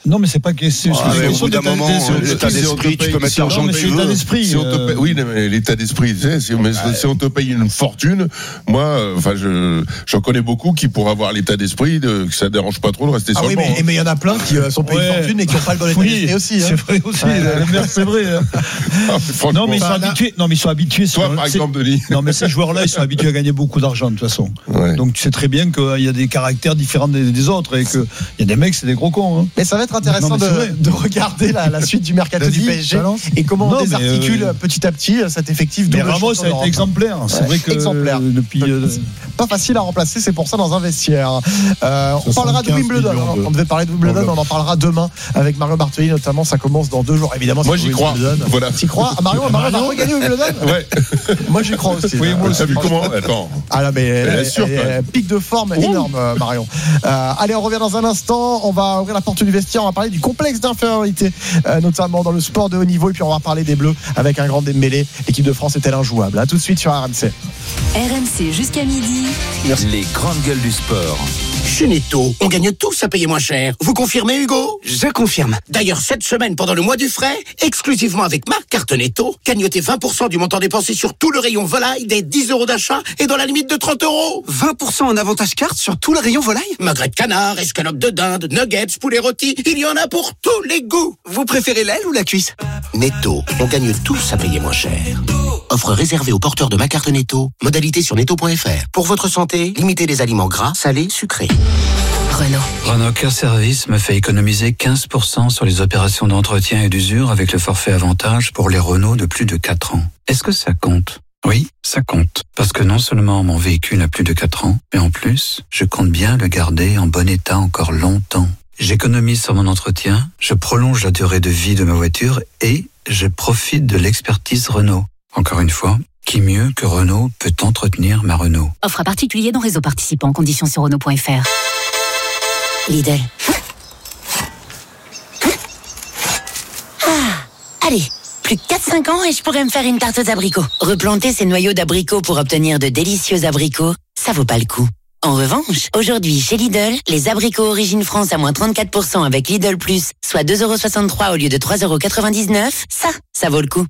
Non, mais c'est pas que c'est. Ah, mais au bout d'un moment, l'état d'esprit, tu peux mettre l'argent que tu veux. L'état d'esprit. Si on te paye, oui, mais l'état d'esprit, tu sais, si, mais Ouais. si on te paye une fortune, moi, enfin, je, j'en connais beaucoup qui, pour avoir l'état d'esprit, de, que ça dérange pas trop de rester Ah sur oui, le banc. mais hein. mais il y en a plein qui euh, sont payés Ouais. une fortune et qui n'ont pas le bon état Oui, d'esprit aussi. c'est hein. vrai aussi. Ouais. la merde, c'est vrai. hein. Ah, mais franchement, Non, mais ils sont Enfin, habitués. Non, mais ils sont habitués. toi, c'est- par c'est- exemple, Denis. Non, mais ces joueurs-là, ils sont habitués à gagner beaucoup d'argent de toute façon. Ouais. Donc tu sais très bien qu'il y a des caractères différents des, des autres et qu'il y a des mecs, c'est des gros cons. Hein. Mais ça va être intéressant Non, mais c'est vrai. de, de regarder la, la suite du mercato Vas-y, du P S G balance. et comment Non, on mais, désarticule euh, petit à petit cet effectif Mais double Ramos champion a été d'Europe. exemplaire. C'est Ouais, vrai que exemplaire. euh, depuis. euh, Pas facile à remplacer, c'est pour ça dans un vestiaire. Euh, on parlera de soixante-quinze Wimbledon. millions de- On devait parler de Wimbledon, d'enveloppe. on en parlera demain avec Mario Bartoli notamment. Ça commence dans deux jours. Évidemment, Moi, c'est j'y crois. Wimbledon. Voilà. T'y crois ah, Mario, Mario, Mario va regagner Wimbledon. Ouais. Moi, j'y crois aussi. Oui, moi, Euh, t'as vu franchement. comment? Attends. Ah là, mais elle, Elle est elle- sûre, elle- quoi. elle- pic de forme énorme, euh, Marion. Euh, allez, on revient dans un instant. On va ouvrir la porte du vestiaire. On va parler du complexe d'infériorité, euh, notamment dans le sport de haut niveau. Et puis, on va parler des Bleus avec un grand Dembélé. L'équipe de France est-elle injouable? À tout de suite sur R M C. R M C jusqu'à midi. Les grandes gueules du sport. Chez Netto, on gagne tous à payer moins cher. Vous confirmez, Hugo? Je confirme. D'ailleurs, cette semaine, pendant le mois du frais, exclusivement avec ma carte Netto, gagnotez vingt pour cent du montant dépensé sur tout le rayon volaille des dix euros d'achat et dans la limite de trente euros. vingt pour cent en avantage carte sur tout le rayon volaille? Magret de canard, escalope de dinde, nuggets, poulet rôti, il y en a pour tous les goûts. Vous préférez l'aile ou la cuisse? Netto, on gagne tous à payer moins cher. Offre réservée aux porteurs de ma carte Netto. Modalité sur netto point f r. Pour votre santé, limitez les aliments gras, salés, sucrés. Renault. Renault Car Service me fait économiser quinze pour cent sur les opérations d'entretien et d'usure avec le forfait avantage pour les Renault de plus de quatre ans. Est-ce que ça compte? Oui, ça compte. Parce que non seulement mon véhicule a plus de quatre ans, mais en plus, je compte bien le garder en bon état encore longtemps. J'économise sur mon entretien, je prolonge la durée de vie de ma voiture et je profite de l'expertise Renault. Encore une fois, qui mieux que Renault peut entretenir ma Renault? Offre à particulier dans réseau participant. Conditions sur Renault point f r. Lidl. Ah, allez, plus que quatre cinq ans et je pourrais me faire une tarte aux abricots. Replanter ces noyaux d'abricots pour obtenir de délicieux abricots, ça vaut pas le coup. En revanche, aujourd'hui chez Lidl, les abricots Origine France à moins trente-quatre pour cent avec Lidl Plus, soit deux euros soixante-trois au lieu de trois euros quatre-vingt-dix-neuf, ça, ça vaut le coup.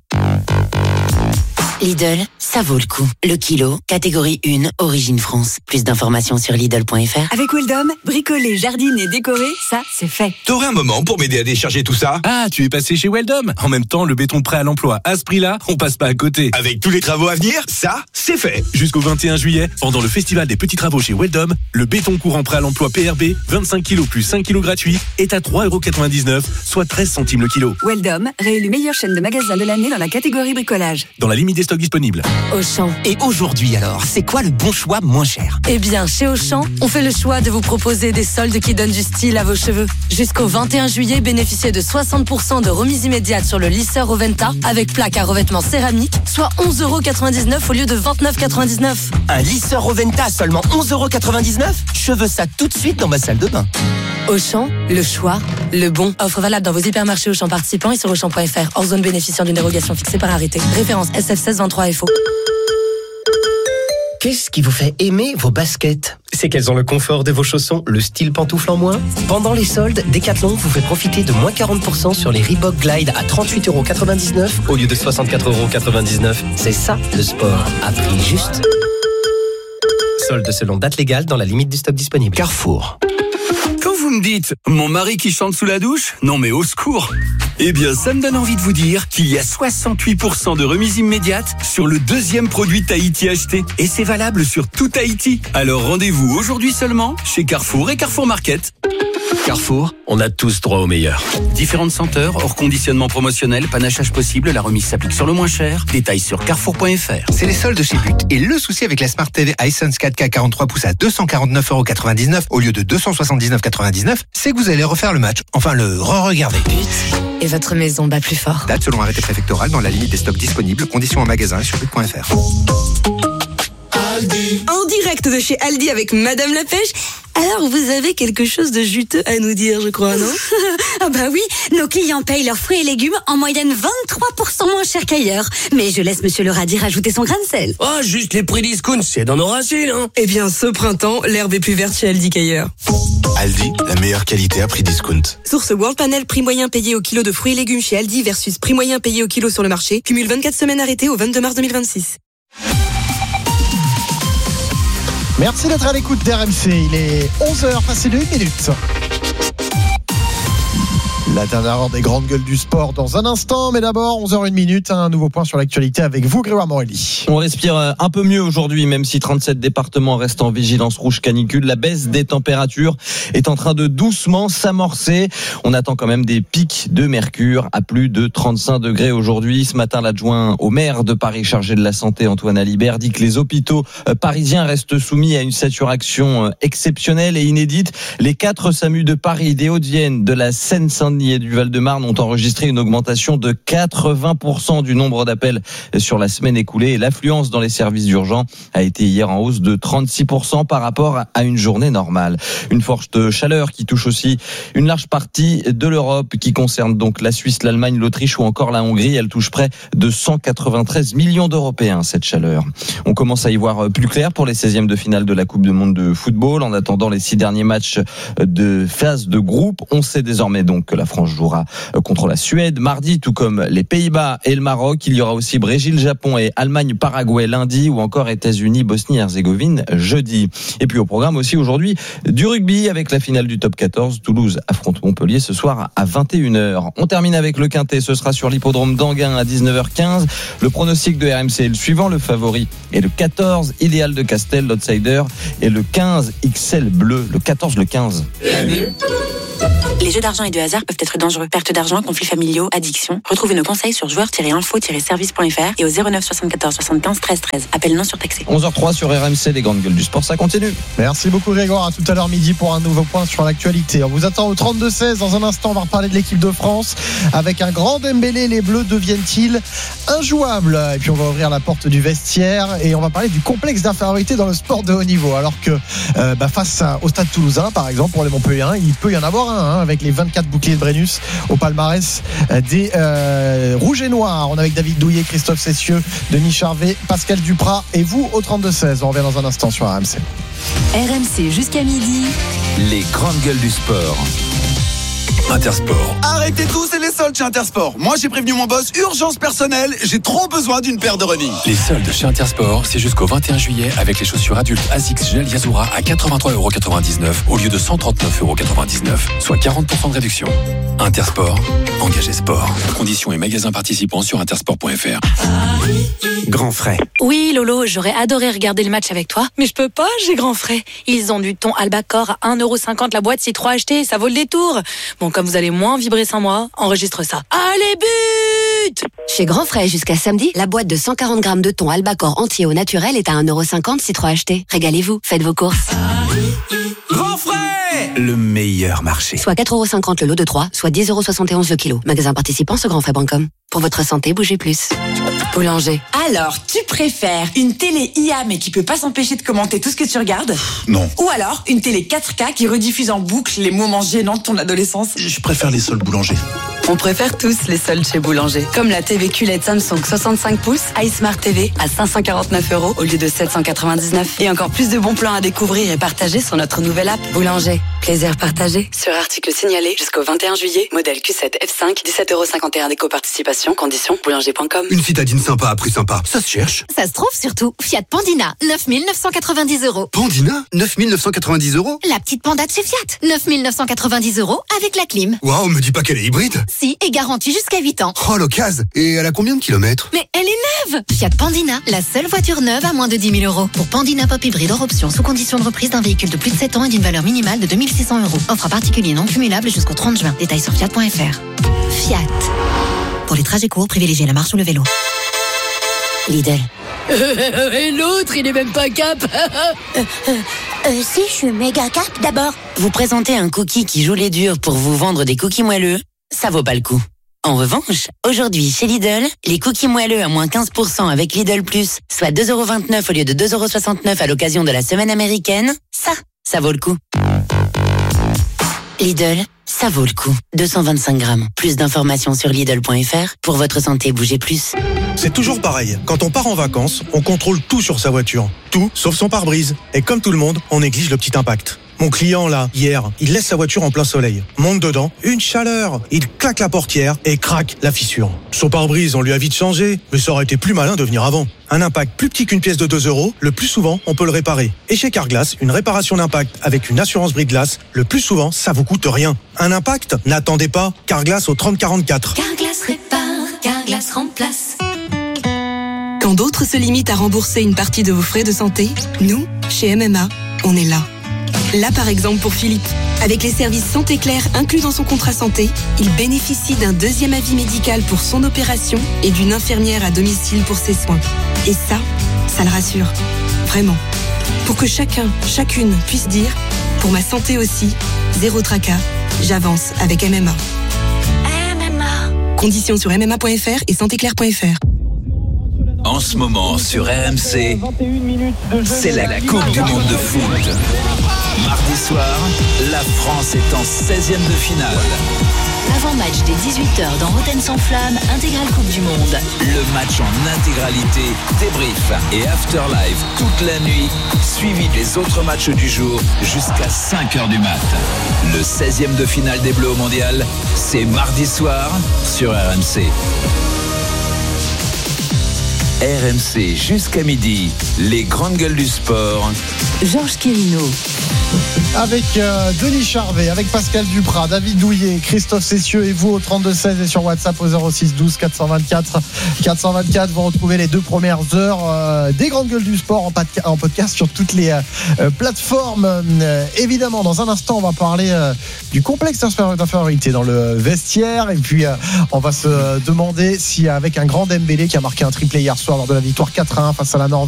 Lidl, ça vaut le coup. Le kilo, catégorie un, Origine France. Plus d'informations sur Lidl point f r. Avec Weldom, bricoler, jardiner, décorer, ça, c'est fait. T'aurais un moment pour m'aider à décharger tout ça? Ah, tu es passé chez Weldom. En même temps, le béton prêt à l'emploi, à ce prix-là, on passe pas à côté. Avec tous les travaux à venir, ça, c'est fait. Jusqu'au vingt et un juillet, pendant le festival des petits travaux chez Weldom, le béton courant prêt à l'emploi P R B, vingt-cinq kilos plus cinq kilos gratuits, est à trois euros quatre-vingt-dix-neuf, soit treize centimes le kilo. Weldom, réélu meilleure chaîne de magasins de l'année dans la catégorie bricolage. Dans la limite des stocks disponibles. Auchan. Et aujourd'hui alors, c'est quoi le bon choix moins cher? Eh bien, chez Auchan, on fait le choix de vous proposer des soldes qui donnent du style à vos cheveux. Jusqu'au vingt et un juillet, bénéficiez de soixante pour cent de remise immédiate sur le lisseur Oventa avec plaque à revêtement céramique, soit onze euros quatre-vingt-dix-neuf au lieu de vingt-neuf euros quatre-vingt-dix-neuf. Un lisseur Oventa à seulement onze euros quatre-vingt-dix-neuf? Je veux ça tout de suite dans ma salle de bain. Auchan, le choix, le bon. Offre valable dans vos hypermarchés Auchan participants et sur auchan point f r. Hors zone bénéficiant d'une dérogation fixée par arrêté. Référence S F seize vingt-trois F O. Qu'est-ce qui vous fait aimer vos baskets? C'est qu'elles ont le confort de vos chaussons, le style pantoufle en moins. Pendant les soldes, Decathlon vous fait profiter de moins quarante pour cent sur les Reebok Glide à trente-huit euros quatre-vingt-dix-neuf au lieu de soixante-quatre euros quatre-vingt-dix-neuf. C'est ça, le sport, à prix juste. Soldes selon date légale dans la limite du stock disponible. Carrefour. Quand vous me dites « mon mari qui chante sous la douche », non mais au secours. Eh bien, ça me donne envie de vous dire qu'il y a soixante-huit pour cent de remise immédiate sur le deuxième produit Tahiti acheté. Et c'est valable sur tout Tahiti. Alors rendez-vous aujourd'hui seulement chez Carrefour et Carrefour Market. Carrefour, on a tous droit au meilleur. Différentes senteurs, hors conditionnement promotionnel, panachage possible, la remise s'applique sur le moins cher. Détails sur carrefour point f r. C'est les soldes chez But. Et le souci avec la Smart T V Hisense quatre K quarante-trois pouces à deux cent quarante-neuf euros quatre-vingt-dix-neuf au lieu de deux cent soixante-dix-neuf euros quatre-vingt-dix-neuf, c'est que vous allez refaire le match. Enfin, le re-regarder. Et votre maison bat plus fort. Date selon arrêté préfectoral dans la limite des stocks disponibles. Conditions en magasin et sur but point f r. En direct de chez Aldi avec Madame la Pêche. Alors, vous avez quelque chose de juteux à nous dire, je crois, non? Ah bah oui, nos clients payent leurs fruits et légumes en moyenne vingt-trois pour cent moins cher qu'ailleurs. Mais je laisse Monsieur le radis rajouter son grain de sel. Oh, juste les prix discount, c'est dans nos racines, hein. Eh bien, ce printemps, l'herbe est plus verte chez Aldi qu'ailleurs. Aldi, la meilleure qualité à prix discount. Source World Panel, prix moyen payé au kilo de fruits et légumes chez Aldi versus prix moyen payé au kilo sur le marché. Cumule vingt-quatre semaines arrêtées au vingt-deux mars deux mille vingt-six. Merci d'être à l'écoute d'R M C. Il est onze heures passé de une minute. La dernière heure des grandes gueules du sport dans un instant, mais d'abord onze heures une minute, un nouveau point sur l'actualité avec vous, Grégoire Morelli. On respire un peu mieux aujourd'hui, même si trente-sept départements restent en vigilance rouge canicule. La baisse des températures est en train de doucement s'amorcer. On attend quand même des pics de mercure à plus de trente-cinq degrés aujourd'hui. Ce matin, l'adjoint au maire de Paris chargé de la santé, Antoine Alibert, dit que les hôpitaux parisiens restent soumis à une saturation exceptionnelle et inédite. Les quatre SAMU de Paris, des Hauts-de-Vienne, de la Seine-Saint-Denis et du Val-de-Marne ont enregistré une augmentation de quatre-vingts pour cent du nombre d'appels sur la semaine écoulée. Et l'affluence dans les services d'urgence a été hier en hausse de trente-six pour cent par rapport à une journée normale. Une forte chaleur qui touche aussi une large partie de l'Europe, qui concerne donc la Suisse, l'Allemagne, l'Autriche ou encore la Hongrie. Elle touche près de cent quatre-vingt-treize millions d'Européens, cette chaleur. On commence à y voir plus clair pour les seizièmes de finale de la Coupe du Monde de football. En attendant les six derniers matchs de phase de groupe, on sait désormais donc que la France jouera contre la Suède mardi, tout comme les Pays-Bas et le Maroc. Il y aura aussi Brésil, Japon et Allemagne, Paraguay lundi, ou encore États-Unis, Bosnie-Herzégovine jeudi. Et puis au programme aussi aujourd'hui du rugby avec la finale du top quatorze. Toulouse affronte Montpellier ce soir à vingt et une heures. On termine avec le Quintet, ce sera sur l'hippodrome d'Anguin à dix-neuf heures quinze. Le pronostic de R M C est le suivant: le favori est le quatorze, Idéal de Castel, l'outsider et le quinze, X L Bleu, le quatorze, le quinze. Les jeux d'argent et de hasard peuvent être dangereux. Perte d'argent, conflits familiaux, addiction. Retrouvez nos conseils sur joueurs tiret info tiret service point f r et au zéro neuf soixante-quatorze soixante-quinze treize treize. Appel non surtaxé. onze heures trois sur R M C, les grandes gueules du sport, ça continue. Merci beaucoup Grégoire, à tout à l'heure midi pour un nouveau point sur l'actualité. On vous attend au trente-deux seize. Dans un instant, on va reparler de l'équipe de France. Avec un grand Dembélé, les Bleus deviennent-ils injouables? Et puis on va ouvrir la porte du vestiaire et on va parler du complexe d'infériorité dans le sport de haut niveau. Alors que euh, bah, face à, au Stade Toulousain, par exemple, pour les Montpelliérains, il peut y en avoir un, hein, avec les vingt-quatre boucliers de Brennus au palmarès des euh, Rouges et Noirs. On est avec David Douillet, Christophe Cessieux, Denis Charvet, Pascal Duprat et vous au trente-deux seize. On revient dans un instant sur R M C. R M C jusqu'à midi. Les grandes gueules du sport. Intersport. Arrêtez tous, c'est les soldes chez Intersport. Moi, j'ai prévenu mon boss, urgence personnelle, j'ai trop besoin d'une paire de remis. Les soldes chez Intersport, c'est jusqu'au vingt et un juillet avec les chaussures adultes Asics Gel Yazura à quatre-vingt-trois euros quatre-vingt-dix-neuf au lieu de cent trente-neuf euros quatre-vingt-dix-neuf, soit quarante pour cent de réduction. Intersport, engagé sport. Conditions et magasins participants sur intersport point f r. Grand frais. Oui, Lolo, j'aurais adoré regarder le match avec toi, mais je peux pas, j'ai grand frais. Ils ont du thon Albacor à un euro cinquante la boîte, c'est trois achetés, ça vaut le détour. Bon, comme vous allez moins vibrer sans moi, enregistre ça. Allez, but! Chez Grand Frais, jusqu'à samedi, la boîte de cent quarante grammes de thon Albacor entier au naturel est à un euro cinquante si trois achetés. Régalez-vous, faites vos courses. Grand frais! Le meilleur marché. Soit quatre euros cinquante le lot de trois, soit dix euros soixante et onze le kilo. Magasin participant sur grandfrais point com. Pour votre santé, bougez plus. Boulanger. Alors, tu préfères une télé I A mais qui peut pas s'empêcher de commenter tout ce que tu regardes? Non. Ou alors une télé quatre K qui rediffuse en boucle les moments gênants de ton adolescence? Je préfère les soldes Boulanger. On préfère tous les soldes chez Boulanger. Comme la T V Q L E D Samsung soixante-cinq pouces iSmart T V à cinq cent quarante-neuf euros au lieu de sept cent quatre-vingt-dix-neuf. Et encore plus de bons plans à découvrir et partager sur notre nouvelle app Boulanger. Plaisir partagé. Sur article signalé jusqu'au vingt et un juillet, modèle Q sept F cinq, dix-sept euros cinquante et un d'éco-participation, conditions boulanger point com. Une citadine sympa à prix sympa, ça se cherche. Ça se trouve surtout. Fiat Pandina, neuf mille neuf cent quatre-vingt-dix euros. Pandina, neuf mille neuf cent quatre-vingt-dix euros. La petite Panda de chez Fiat, neuf mille neuf cent quatre-vingt-dix euros avec la clim. Waouh, me dis pas qu'elle est hybride. Si, et garantie jusqu'à huit ans. Oh, l'occasion. Et elle a combien de kilomètres? Mais elle est neuve. Fiat Pandina, la seule voiture neuve à moins de dix mille euros. Pour Pandina Pop Hybride hors option, sous condition de reprise d'un véhicule de plus de sept ans et d'une valeur minimale de deux mille six cents euros. Offre à particulier non cumulable jusqu'au trente juin. Détails sur fiat point f r. Fiat. Pour les trajets courts, privilégiez la marche ou le vélo. Lidl. Et l'autre, il est même pas cap. euh, euh, euh, si, je suis méga cap d'abord. Vous présentez un cookie qui joue les durs pour vous vendre des cookies moelleux, ça vaut pas le coup. En revanche, aujourd'hui chez Lidl, les cookies moelleux à moins quinze pour cent avec Lidl Plus, soit deux euros vingt-neuf au lieu de deux euros soixante-neuf à l'occasion de la semaine américaine, ça, ça vaut le coup. Lidl, ça vaut le coup. deux cent vingt-cinq grammes. Plus d'informations sur Lidl point f r. Pour votre santé, bougez plus. C'est toujours pareil. Quand on part en vacances, on contrôle tout sur sa voiture. Tout, sauf son pare-brise. Et comme tout le monde, on néglige le petit impact. Mon client là, hier, il laisse sa voiture en plein soleil, monte dedans, une chaleur, il claque la portière et craque la fissure. Son pare-brise, on lui a vite changé, mais ça aurait été plus malin de venir avant. Un impact plus petit qu'une pièce de deux euros, le plus souvent, on peut le réparer. Et chez Carglass, une réparation d'impact avec une assurance brise-glace, le plus souvent, ça vous coûte rien. Un impact? N'attendez pas, Carglass au trente quarante-quatre. Carglass répare, Carglass remplace. Quand d'autres se limitent à rembourser une partie de vos frais de santé, nous, chez M M A, on est là. Là, par exemple, pour Philippe. Avec les services Santé Claire inclus dans son contrat santé, il bénéficie d'un deuxième avis médical pour son opération et d'une infirmière à domicile pour ses soins. Et ça, ça le rassure. Vraiment. Pour que chacun, chacune puisse dire, pour ma santé aussi, zéro tracas, j'avance avec M M A. M M A. Conditions sur m m a point f r et santé claire point f r. En ce moment sur R M C, c'est la Coupe du Monde de foot. Mardi soir, la France est en seizième de finale. Avant-match dès dix-huit heures dans Rotten sans flamme, intégrale Coupe du Monde. Le match en intégralité, débrief et afterlife toute la nuit, suivi des autres matchs du jour jusqu'à cinq heures du mat. Le seizième de finale des Bleus au Mondial, c'est mardi soir sur R M C. R M C jusqu'à midi, les grandes gueules du sport. Georges Quirino. Avec euh, Denis Charvet, avec Pascal Duprat, David Douillet, Christophe Cessieux et vous au trente-deux seize et sur WhatsApp au zéro six douze quatre cent vingt-quatre quatre cent vingt-quatre. Vous retrouvez les deux premières heures euh, des grandes gueules du sport en, podca- en podcast sur toutes les euh, plateformes. Euh, évidemment, dans un instant, on va parler euh, du complexe d'infériorité dans le vestiaire. Et puis, euh, on va se demander si avec un grand Dembélé qui a marqué un triplé hier soir lors de la victoire quatre à un face à la Norvège,